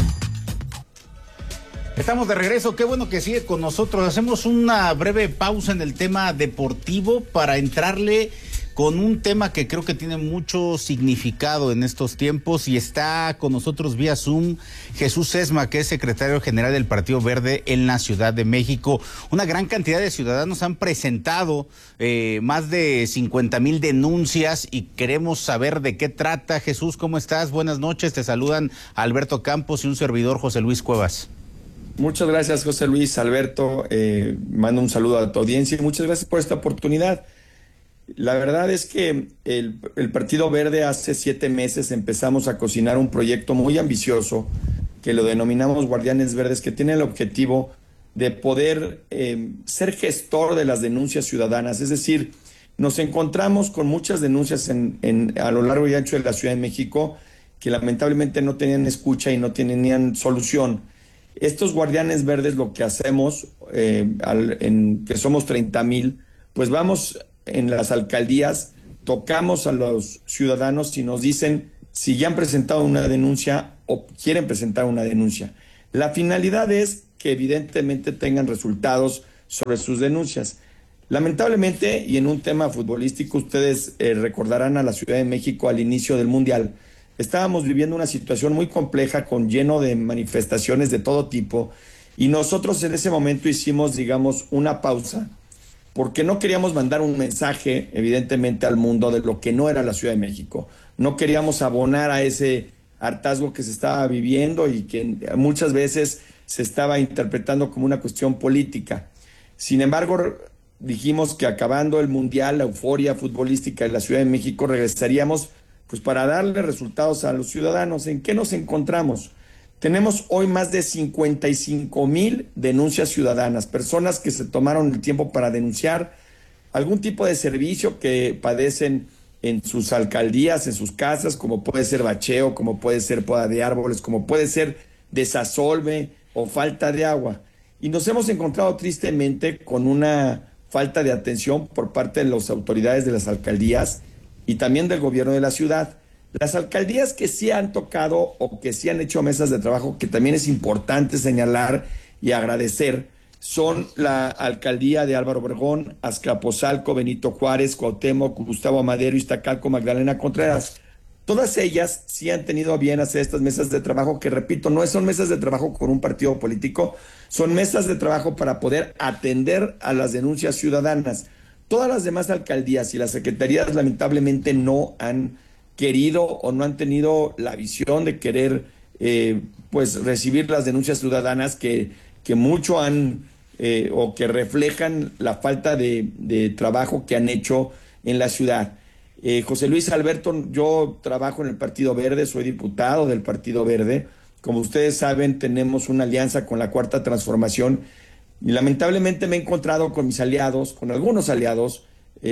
Speaker 7: Estamos de regreso, qué bueno que sigue con nosotros. Hacemos una breve pausa en el tema deportivo para entrarle con un tema que creo que tiene mucho significado en estos tiempos, y está con nosotros vía Zoom Jesús Sesma, que es secretario general del Partido Verde en la Ciudad de México. Una gran cantidad de ciudadanos han presentado más de 50,000 denuncias y queremos saber de qué trata. Jesús, ¿cómo estás? Buenas noches, te saludan Alberto Campos y un servidor José Luis Cuevas.
Speaker 30: Muchas gracias, José Luis, Alberto, mando un saludo a tu audiencia y muchas gracias por esta oportunidad. La verdad es que el Partido Verde hace 7 meses empezamos a cocinar un proyecto muy ambicioso que lo denominamos Guardianes Verdes, que tiene el objetivo de poder ser gestor de las denuncias ciudadanas. Es decir, nos encontramos con muchas denuncias a lo largo y ancho de la Ciudad de México que lamentablemente no tenían escucha y no tenían solución. Estos guardianes verdes, lo que hacemos, que somos 30,000, pues vamos en las alcaldías, tocamos a los ciudadanos y nos dicen si ya han presentado una denuncia o quieren presentar una denuncia. La finalidad es que evidentemente tengan resultados sobre sus denuncias. Lamentablemente, y en un tema futbolístico, ustedes recordarán a la Ciudad de México al inicio del Mundial. Estábamos viviendo una situación muy compleja, lleno de manifestaciones de todo tipo, y nosotros en ese momento hicimos, digamos, una pausa, porque no queríamos mandar un mensaje, evidentemente, al mundo de lo que no era la Ciudad de México. No queríamos abonar a ese hartazgo que se estaba viviendo y que muchas veces se estaba interpretando como una cuestión política. Sin embargo, dijimos que acabando el Mundial, la euforia futbolística de la Ciudad de México, regresaríamos pues para darle resultados a los ciudadanos. ¿En qué nos encontramos? Tenemos hoy más de 55,000 denuncias ciudadanas, personas que se tomaron el tiempo para denunciar algún tipo de servicio que padecen en sus alcaldías, en sus casas, como puede ser bacheo, como puede ser poda de árboles, como puede ser desasolve o falta de agua. Y nos hemos encontrado tristemente con una falta de atención por parte de las autoridades de las alcaldías y también del gobierno de la ciudad. Las alcaldías que sí han tocado o que sí han hecho mesas de trabajo, que también es importante señalar y agradecer, son la alcaldía de Álvaro Obregón, Azcapotzalco, Benito Juárez, Cuauhtémoc, Gustavo Amadero, Iztacalco, Magdalena Contreras. Todas ellas sí han tenido a bien hacer estas mesas de trabajo, que repito, no son mesas de trabajo con un partido político, son mesas de trabajo para poder atender a las denuncias ciudadanas. Todas las demás alcaldías y las secretarías lamentablemente no han querido o no han tenido la visión de querer pues recibir las denuncias ciudadanas que mucho han o que reflejan la falta de trabajo que han hecho en la ciudad. José Luis Alberto, yo trabajo en el Partido Verde, soy diputado del Partido Verde. Como ustedes saben, tenemos una alianza con la Cuarta Transformación y lamentablemente me he encontrado con mis aliados, con algunos aliados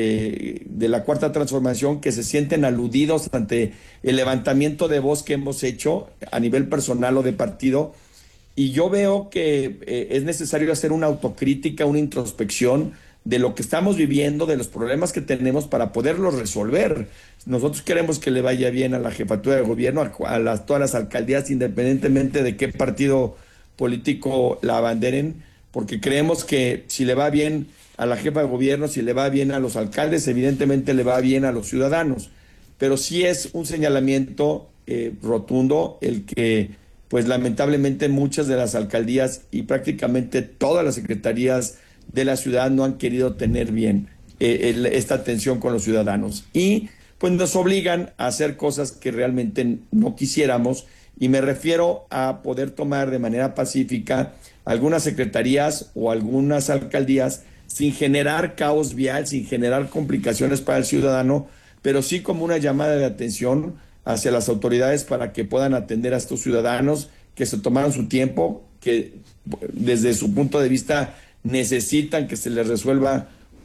Speaker 30: de la Cuarta Transformación que se sienten aludidos ante el levantamiento de voz que hemos hecho a nivel personal o de partido. Y yo veo que es necesario hacer una autocrítica, una introspección de lo que estamos viviendo, de los problemas que tenemos para poderlos resolver. Nosotros queremos que le vaya bien a la jefatura de gobierno, a todas las alcaldías, independientemente de qué partido político la abanderen, porque creemos que si le va bien a la jefa de gobierno, si le va bien a los alcaldes, evidentemente le va bien a los ciudadanos. Pero sí es un señalamiento rotundo el que, pues lamentablemente, muchas de las alcaldías y prácticamente todas las secretarías de la ciudad no han querido tener bien esta atención con los ciudadanos. Y pues nos obligan a hacer cosas que realmente no quisiéramos, y me refiero a poder tomar de manera pacífica algunas secretarías o algunas alcaldías sin generar caos vial, sin generar complicaciones para el ciudadano, pero sí como una llamada de atención hacia las autoridades para que puedan atender a estos ciudadanos que se tomaron su tiempo, que desde su punto de vista necesitan que se les resuelva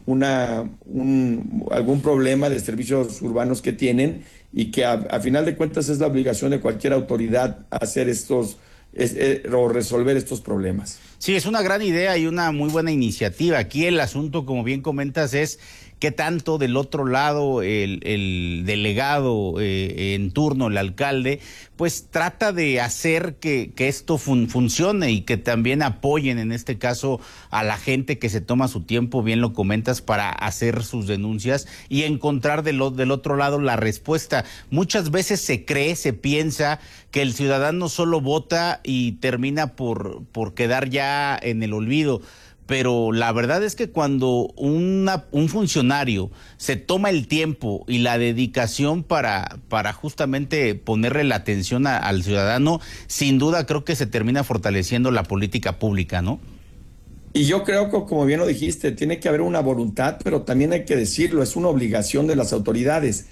Speaker 30: algún problema de servicios urbanos que tienen, y que a final de cuentas es la obligación de cualquier autoridad hacer o resolver estos problemas.
Speaker 7: Sí, es una gran idea y una muy buena iniciativa. Aquí el asunto, como bien comentas, es qué tanto del otro lado el delegado en turno, el alcalde, pues trata de hacer que esto funcione y que también apoyen en este caso a la gente que se toma su tiempo, bien lo comentas, para hacer sus denuncias y encontrar del otro lado la respuesta. Muchas veces se piensa que el ciudadano solo vota y termina por quedar ya en el olvido. Pero la verdad es que cuando un funcionario se toma el tiempo y la dedicación para justamente ponerle la atención al ciudadano, sin duda creo que se termina fortaleciendo la política pública, ¿no?
Speaker 30: Y yo creo que, como bien lo dijiste, tiene que haber una voluntad, pero también hay que decirlo, es una obligación de las autoridades.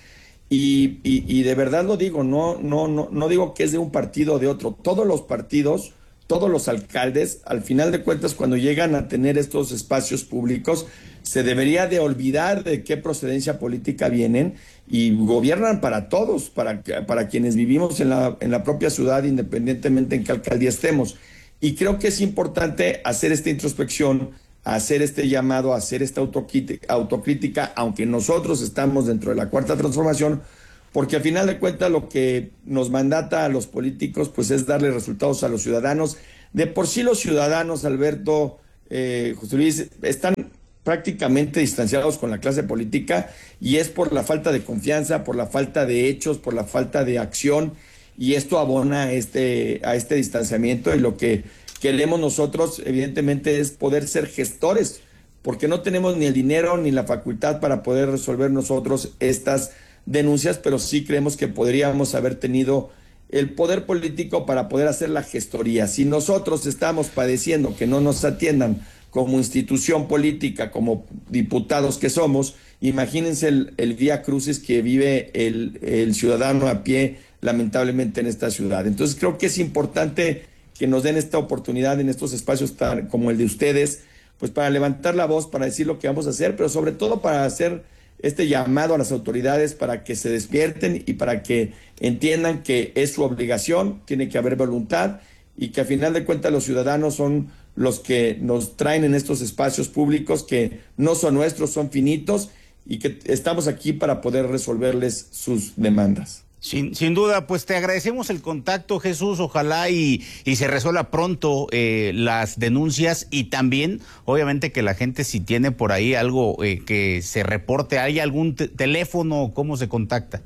Speaker 30: Y de verdad lo digo, no digo que es de un partido o de otro. Todos los partidos todos los alcaldes, al final de cuentas, cuando llegan a tener estos espacios públicos, se debería de olvidar de qué procedencia política vienen y gobiernan para todos, para quienes vivimos en la propia ciudad, independientemente en qué alcaldía estemos. Y creo que es importante hacer esta introspección, hacer este llamado, hacer esta autocrítica, aunque nosotros estamos dentro de la Cuarta Transformación, porque al final de cuentas lo que nos mandata a los políticos pues es darle resultados a los ciudadanos. De por sí los ciudadanos, Alberto, José Luis, están prácticamente distanciados con la clase política y es por la falta de confianza, por la falta de hechos, por la falta de acción, y esto abona a este distanciamiento, y lo que queremos nosotros evidentemente es poder ser gestores, porque no tenemos ni el dinero ni la facultad para poder resolver nosotros estas denuncias, pero sí creemos que podríamos haber tenido el poder político para poder hacer la gestoría. Si nosotros estamos padeciendo que no nos atiendan como institución política, como diputados que somos, imagínense el vía crucis que vive el ciudadano a pie, lamentablemente, en esta ciudad. Entonces creo que es importante que nos den esta oportunidad en estos espacios como el de ustedes, pues para levantar la voz, para decir lo que vamos a hacer, pero sobre todo para hacer este llamado a las autoridades para que se despierten y para que entiendan que es su obligación, tiene que haber voluntad, y que a final de cuentas los ciudadanos son los que nos traen en estos espacios públicos que no son nuestros, son finitos, y que estamos aquí para poder resolverles sus demandas.
Speaker 7: Sin duda, pues te agradecemos el contacto, Jesús. Ojalá y se resuelva pronto las denuncias, y también, obviamente, que la gente, si tiene por ahí algo que se reporte, ¿hay algún teléfono? ¿Cómo se contacta?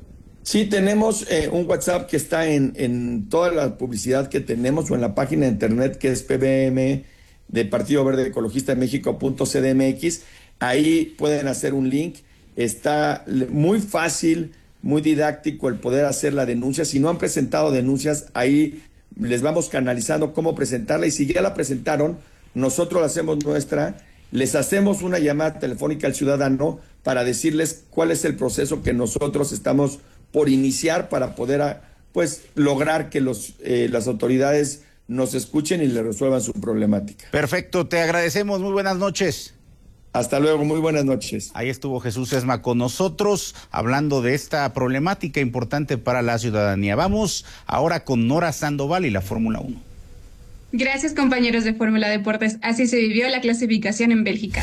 Speaker 30: Sí, tenemos un WhatsApp que está en toda la publicidad que tenemos, o en la página de internet, que es PBM de Partido Verde Ecologista de México.cdmx. Ahí pueden hacer un link. Está muy fácil, muy didáctico el poder hacer la denuncia. Si no han presentado denuncias, ahí les vamos canalizando cómo presentarla, y si ya la presentaron, nosotros la hacemos nuestra, les hacemos una llamada telefónica al ciudadano para decirles cuál es el proceso que nosotros estamos por iniciar para poder pues lograr que las autoridades nos escuchen y le resuelvan su problemática.
Speaker 7: Perfecto, te agradecemos, muy buenas noches.
Speaker 30: Hasta luego, muy buenas noches.
Speaker 7: Ahí estuvo Jesús Sesma con nosotros, hablando de esta problemática importante para la ciudadanía. Vamos ahora con Nora Sandoval y la Fórmula 1.
Speaker 1: Gracias, compañeros de Fórmula Deportes. Así se vivió la clasificación en Bélgica.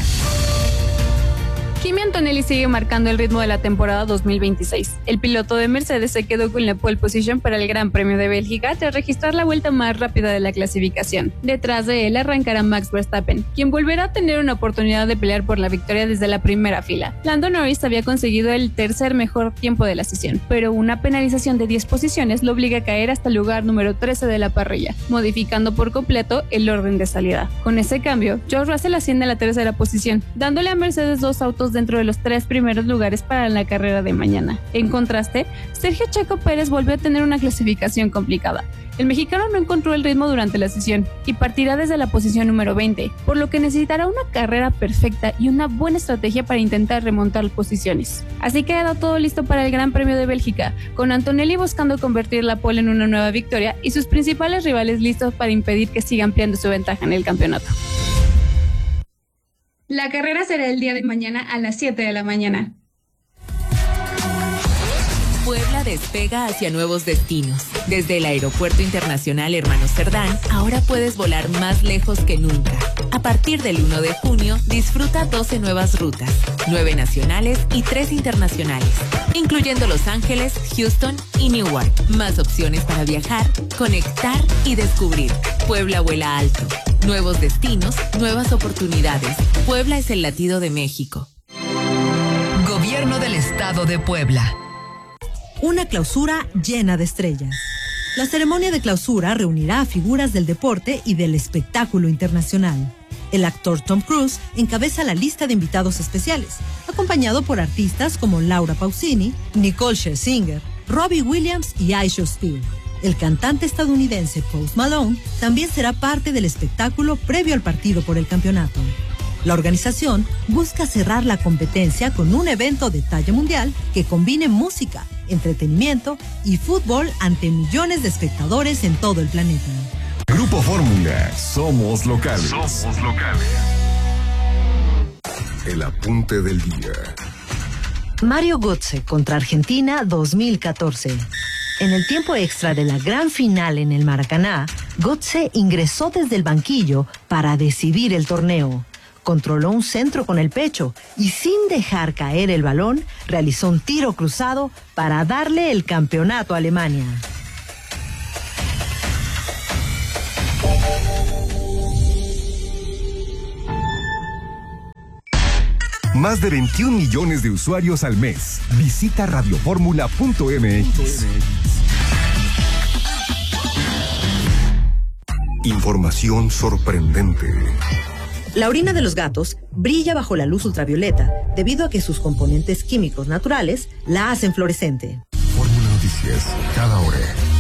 Speaker 1: Kimi Antonelli sigue marcando el ritmo de la temporada 2026. El piloto de Mercedes se quedó con la pole position para el Gran Premio de Bélgica tras registrar la vuelta más rápida de la clasificación. Detrás de él arrancará Max Verstappen, quien volverá a tener una oportunidad de pelear por la victoria desde la primera fila. Lando Norris había conseguido el tercer mejor tiempo de la sesión, pero una penalización de 10 posiciones lo obliga a caer hasta el lugar número 13 de la parrilla, modificando por completo el orden de salida. Con ese cambio, George Russell asciende a la tercera posición, dándole a Mercedes 2 autos dentro de los 3 primeros lugares para la carrera de mañana. En contraste, Sergio Checo Pérez volvió a tener una clasificación complicada. El mexicano no encontró el ritmo durante la sesión y partirá desde la posición número 20, por lo que necesitará una carrera perfecta y una buena estrategia para intentar remontar posiciones. Así queda todo listo para el Gran Premio de Bélgica, con Antonelli buscando convertir la pole en una nueva victoria y sus principales rivales listos para impedir que siga ampliando su ventaja en el campeonato. La carrera será el día de mañana a las 7 de la mañana.
Speaker 9: Puebla despega hacia nuevos destinos. Desde el Aeropuerto Internacional Hermanos Cerdán, ahora puedes volar más lejos que nunca. A partir del 1 de junio, disfruta 12 nuevas rutas, 9 nacionales y 3 internacionales, incluyendo Los Ángeles, Houston y Newark. Más opciones para viajar, conectar y descubrir. Puebla vuela alto. Nuevos destinos, nuevas oportunidades. Puebla es el latido de México.
Speaker 5: Gobierno del Estado de Puebla.
Speaker 2: Una clausura llena de estrellas. La ceremonia de clausura reunirá a figuras del deporte y del espectáculo internacional. El actor Tom Cruise encabeza la lista de invitados especiales, acompañado por artistas como Laura Pausini, Nicole Scherzinger, Robbie Williams y Aisha Spear. El cantante estadounidense Post Malone también será parte del espectáculo previo al partido por el campeonato. La organización busca cerrar la competencia con un evento de talla mundial que combine música, entretenimiento y fútbol ante millones de espectadores en todo el planeta.
Speaker 4: Grupo Fórmula, somos locales. Somos locales. El apunte del día.
Speaker 2: Mario Götze contra Argentina 2014. En el tiempo extra de la gran final en el Maracaná, Götze ingresó desde el banquillo para decidir el torneo. Controló un centro con el pecho y sin dejar caer el balón, realizó un tiro cruzado para darle el campeonato a Alemania.
Speaker 4: Más de 21 millones de usuarios al mes. Visita radioformula.mx. Información sorprendente.
Speaker 2: La orina de los gatos brilla bajo la luz ultravioleta debido a que sus componentes químicos naturales la hacen fluorescente.
Speaker 4: Fórmula Noticias, cada hora.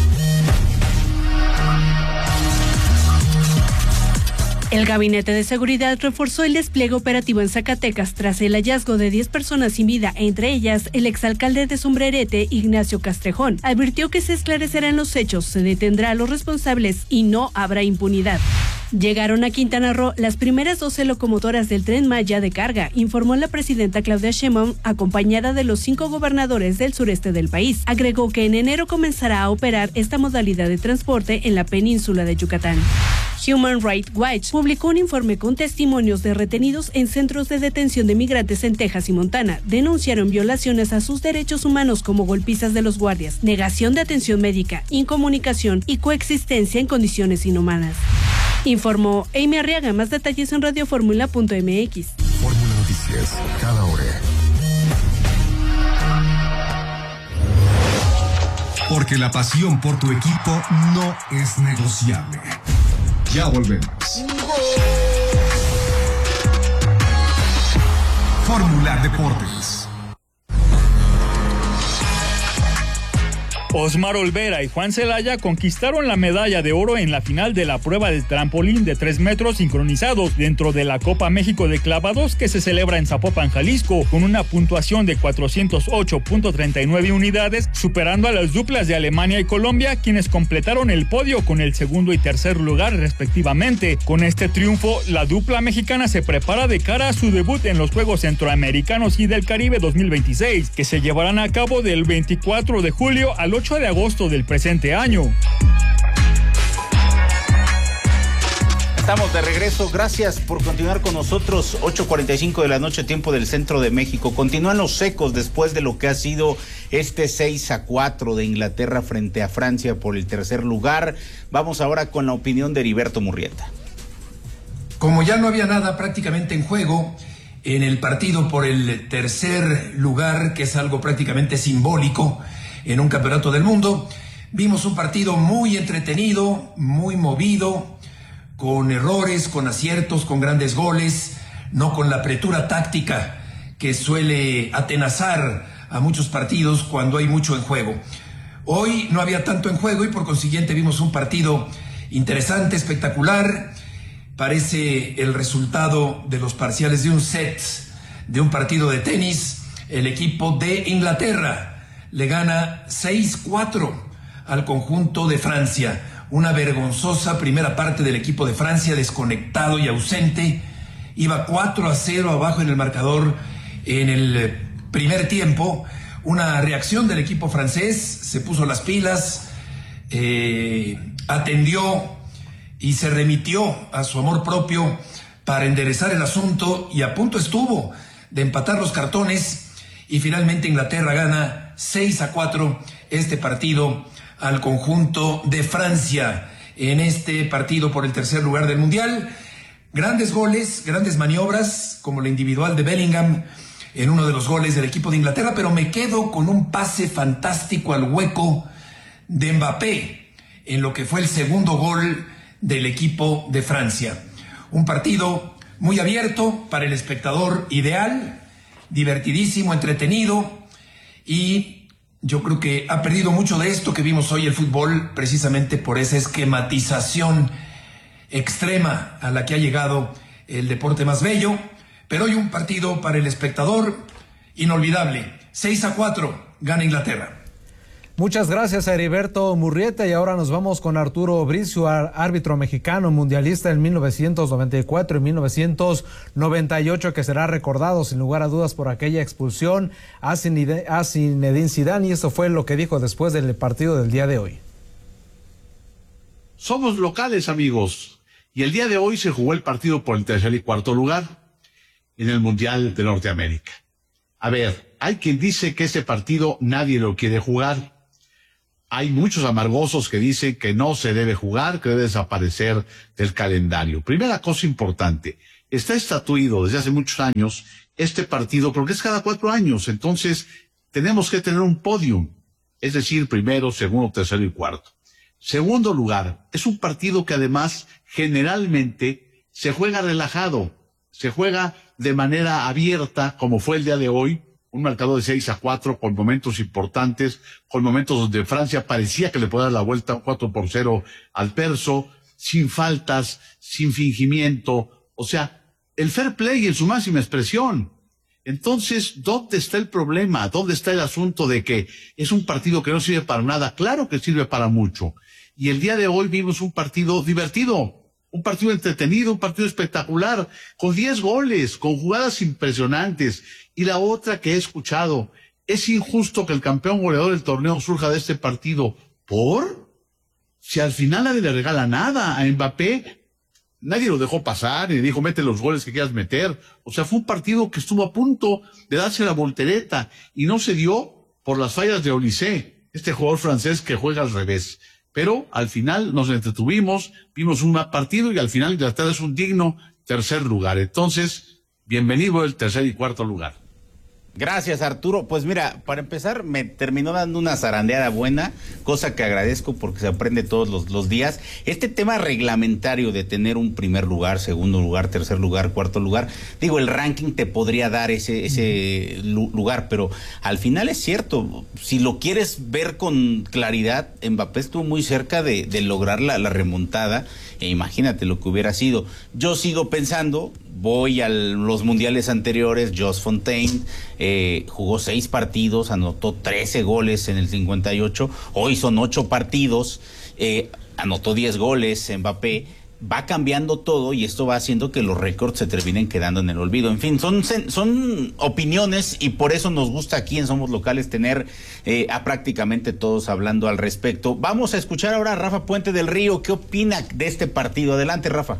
Speaker 8: El Gabinete de Seguridad reforzó el despliegue operativo en Zacatecas tras el hallazgo de 10 personas sin vida, entre ellas el exalcalde de Sombrerete, Ignacio Castrejón. Advirtió que se esclarecerán los hechos, se detendrá a los responsables y no habrá impunidad. Llegaron a Quintana Roo las primeras 12 locomotoras del Tren Maya de carga, informó la presidenta Claudia Sheinbaum, acompañada de los 5 gobernadores del sureste del país. Agregó que en enero comenzará a operar esta modalidad de transporte en la península de Yucatán. Human Rights Watch publicó un informe con testimonios de retenidos en centros de detención de migrantes en Texas y Montana. Denunciaron violaciones a sus derechos humanos como golpizas de los guardias, negación de atención médica, incomunicación y coexistencia en condiciones inhumanas. Informó Amy Arriaga. Más detalles en radioformula.mx.
Speaker 4: Fórmula Noticias, cada hora. Porque la pasión por tu equipo no es negociable. Ya volvemos. Fórmula Deportes.
Speaker 15: Osmar Olvera y Juan Celaya conquistaron la medalla de oro en la final de la prueba de trampolín de 3 metros sincronizados dentro de la Copa México de Clavados que se celebra en Zapopan, Jalisco, con una puntuación de 408.39 unidades, superando a las duplas de Alemania y Colombia, quienes completaron el podio con el segundo y tercer lugar respectivamente. Con este triunfo, la dupla mexicana se prepara de cara a su debut en los Juegos Centroamericanos y del Caribe 2026, que se llevarán a cabo del 24 de julio al 8 de agosto del presente año.
Speaker 7: Estamos de regreso, gracias por continuar con nosotros. 8:45 de la noche, tiempo del centro de México. Continúan los secos después de lo que ha sido este 6-4 de Inglaterra frente a Francia por el tercer lugar. Vamos ahora con la opinión de Heriberto Murrieta.
Speaker 16: Como ya no había nada prácticamente en juego en el partido por el tercer lugar, que es algo prácticamente simbólico en un campeonato del mundo, vimos un partido muy entretenido, muy movido, con errores, con aciertos, con grandes goles, no con la apretura táctica que suele atenazar a muchos partidos cuando hay mucho en juego. Hoy no había tanto en juego y por consiguiente vimos un partido interesante, espectacular. Parece el resultado de los parciales de un set, de un partido de tenis. El equipo de Inglaterra le gana 6-4 al conjunto de Francia. Una vergonzosa primera parte del equipo de Francia, desconectado y ausente. Iba 4-0 abajo en el marcador en el primer tiempo. Una reacción del equipo francés, se puso las pilas, atendió y se remitió a su amor propio para enderezar el asunto, y a punto estuvo de empatar los cartones, y finalmente Inglaterra gana 6-4 este partido al conjunto de Francia en este partido por el tercer lugar del Mundial. Grandes goles, grandes maniobras, como la individual de Bellingham en uno de los goles del equipo de Inglaterra, pero me quedo con un pase fantástico al hueco de Mbappé en lo que fue el segundo gol del equipo de Francia. Un partido muy abierto para el espectador, ideal, divertidísimo, entretenido, y yo creo que ha perdido mucho de esto que vimos hoy el fútbol, precisamente por esa esquematización extrema a la que ha llegado el deporte más bello. Pero hoy un partido para el espectador inolvidable. 6-4 gana Inglaterra.
Speaker 3: Muchas gracias a Heriberto Murrieta, y ahora nos vamos con Arturo Bricio, árbitro mexicano mundialista en 1994 y 1998, que será recordado sin lugar a dudas por aquella expulsión a Zinedine Zidane, y esto fue lo que dijo después del partido del día de hoy.
Speaker 6: Somos locales, amigos, y el día de hoy se jugó el partido por el tercer y cuarto lugar en el Mundial de Norteamérica. A ver, hay quien dice que ese partido nadie lo quiere jugar. Hay muchos amargosos que dicen que no se debe jugar, que debe desaparecer del calendario. Primera cosa importante, está estatuido desde hace muchos años este partido, porque es cada 4 años, entonces tenemos que tener un podium, es decir, primero, segundo, tercero y cuarto. Segundo lugar, es un partido que además generalmente se juega relajado, se juega de manera abierta, como fue el día de hoy, un marcador de 6-4, con momentos importantes, con momentos donde Francia parecía que le podía dar la vuelta 4-0 al perso, sin faltas, sin fingimiento, o sea, el fair play en su máxima expresión. Entonces, ¿dónde está el problema? ¿Dónde está el asunto de que es un partido que no sirve para nada? Claro que sirve para mucho. Y el día de hoy vimos un partido divertido, un partido entretenido, un partido espectacular, con 10 goles, con jugadas impresionantes. Y la otra que he escuchado, es injusto que el campeón goleador del torneo surja de este partido. ¿Por? Si al final nadie le regala nada a Mbappé, nadie lo dejó pasar y dijo, mete los goles que quieras meter. O sea, fue un partido que estuvo a punto de darse la voltereta y no se dio por las fallas de Olise, este jugador francés que juega al revés. Pero al final nos entretuvimos, vimos un partido y al final Inglaterra es un digno tercer lugar. Entonces, bienvenido el tercer y cuarto lugar.
Speaker 7: Gracias, Arturo. Pues mira, para empezar, me terminó dando una zarandeada buena, cosa que agradezco porque se aprende todos los días. Este tema reglamentario de tener un primer lugar, segundo lugar, tercer lugar, cuarto lugar, digo, el ranking te podría dar ese lugar, pero al final es cierto, si lo quieres ver con claridad, Mbappé estuvo muy cerca de lograr la remontada, e imagínate lo que hubiera sido. Yo sigo pensando, voy a los mundiales anteriores, Jos Fontaine jugó 6 partidos, anotó 13 goles en el 58, hoy son 8 partidos, anotó 10 goles, Mbappé. Va cambiando todo y esto va haciendo que los récords se terminen quedando en el olvido. En fin, son opiniones y por eso nos gusta aquí en Somos Locales tener a prácticamente todos hablando al respecto. Vamos a escuchar ahora a Rafa Puente del Río. ¿Qué opina de este partido? Adelante, Rafa.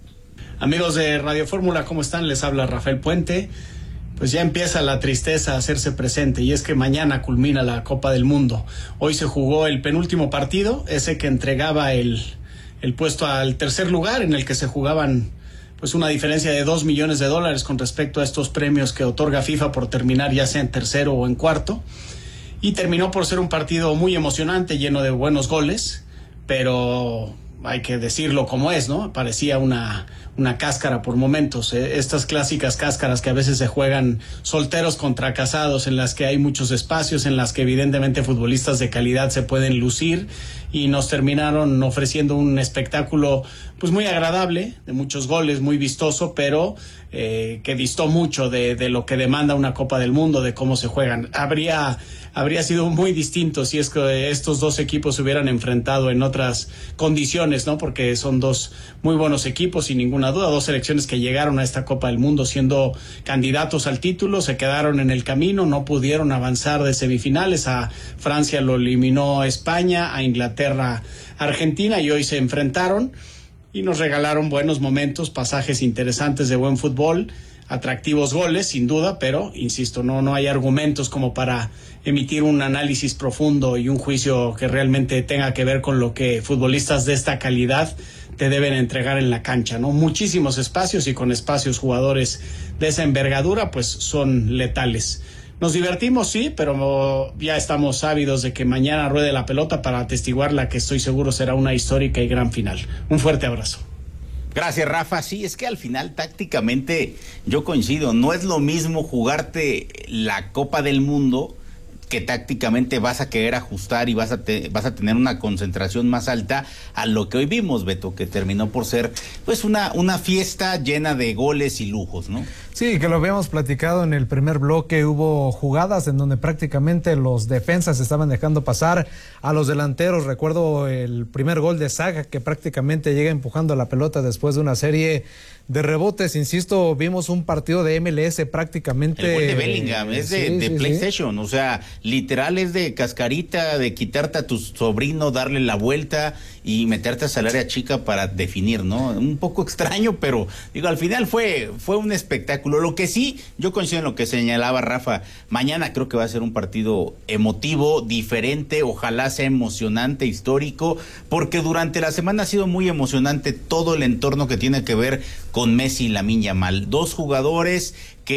Speaker 17: Amigos de Radio Fórmula, ¿cómo están? Les habla Rafael Puente. Pues ya empieza la tristeza a hacerse presente y es que mañana culmina la Copa del Mundo. Hoy se jugó el penúltimo partido, ese que entregaba el puesto al tercer lugar, en el que se jugaban pues una diferencia de $2 millones con respecto a estos premios que otorga FIFA por terminar ya sea en tercero o en cuarto, y terminó por ser un partido muy emocionante, lleno de buenos goles, pero hay que decirlo como es, ¿no? Parecía una cáscara por momentos, estas clásicas cáscaras que a veces se juegan solteros contra casados, en las que hay muchos espacios, en las que evidentemente futbolistas de calidad se pueden lucir, y nos terminaron ofreciendo un espectáculo pues muy agradable, de muchos goles, muy vistoso, pero que distó mucho de lo que demanda una Copa del Mundo, de cómo se juegan. Habría sido muy distinto si es que estos dos equipos se hubieran enfrentado en otras condiciones, ¿no? Porque son dos muy buenos equipos, sin ninguna duda, dos selecciones que llegaron a esta Copa del Mundo siendo candidatos al título, se quedaron en el camino, no pudieron avanzar de semifinales. A Francia lo eliminó España, a Inglaterra Argentina, y hoy se enfrentaron y nos regalaron buenos momentos, pasajes interesantes de buen fútbol, atractivos goles, sin duda, pero, insisto, no hay argumentos como para emitir un análisis profundo y un juicio que realmente tenga que ver con lo que futbolistas de esta calidad te deben entregar en la cancha, ¿no? Muchísimos espacios, y con espacios jugadores de esa envergadura, pues son letales. Nos divertimos, sí, pero ya estamos ávidos de que mañana ruede la pelota para atestiguar la que estoy seguro será una histórica y gran final. Un fuerte abrazo.
Speaker 7: Gracias, Rafa. Sí, es que al final tácticamente yo coincido, no es lo mismo jugarte la Copa del Mundo que tácticamente vas a querer ajustar y vas a tener una concentración más alta a lo que hoy vimos, Beto, que terminó por ser pues una fiesta llena de goles y lujos, ¿no?
Speaker 3: Sí, que lo habíamos platicado en el primer bloque, hubo jugadas en donde prácticamente los defensas estaban dejando pasar a los delanteros. Recuerdo el primer gol de Saga, que prácticamente llega empujando la pelota después de una serie de rebotes. Insisto, vimos un partido de MLS prácticamente.
Speaker 7: El gol de Bellingham es de PlayStation, o sea, literal es de cascarita, de quitarte a tu sobrino, darle la vuelta y meterte a al área chica para definir, ¿no? Un poco extraño, pero digo, al final fue un espectáculo. Lo que sí, yo coincido en lo que señalaba Rafa, mañana creo que va a ser un partido emotivo, diferente, ojalá sea emocionante, histórico, porque durante la semana ha sido muy emocionante todo el entorno que tiene que ver con Messi y Lamine Yamal, dos jugadores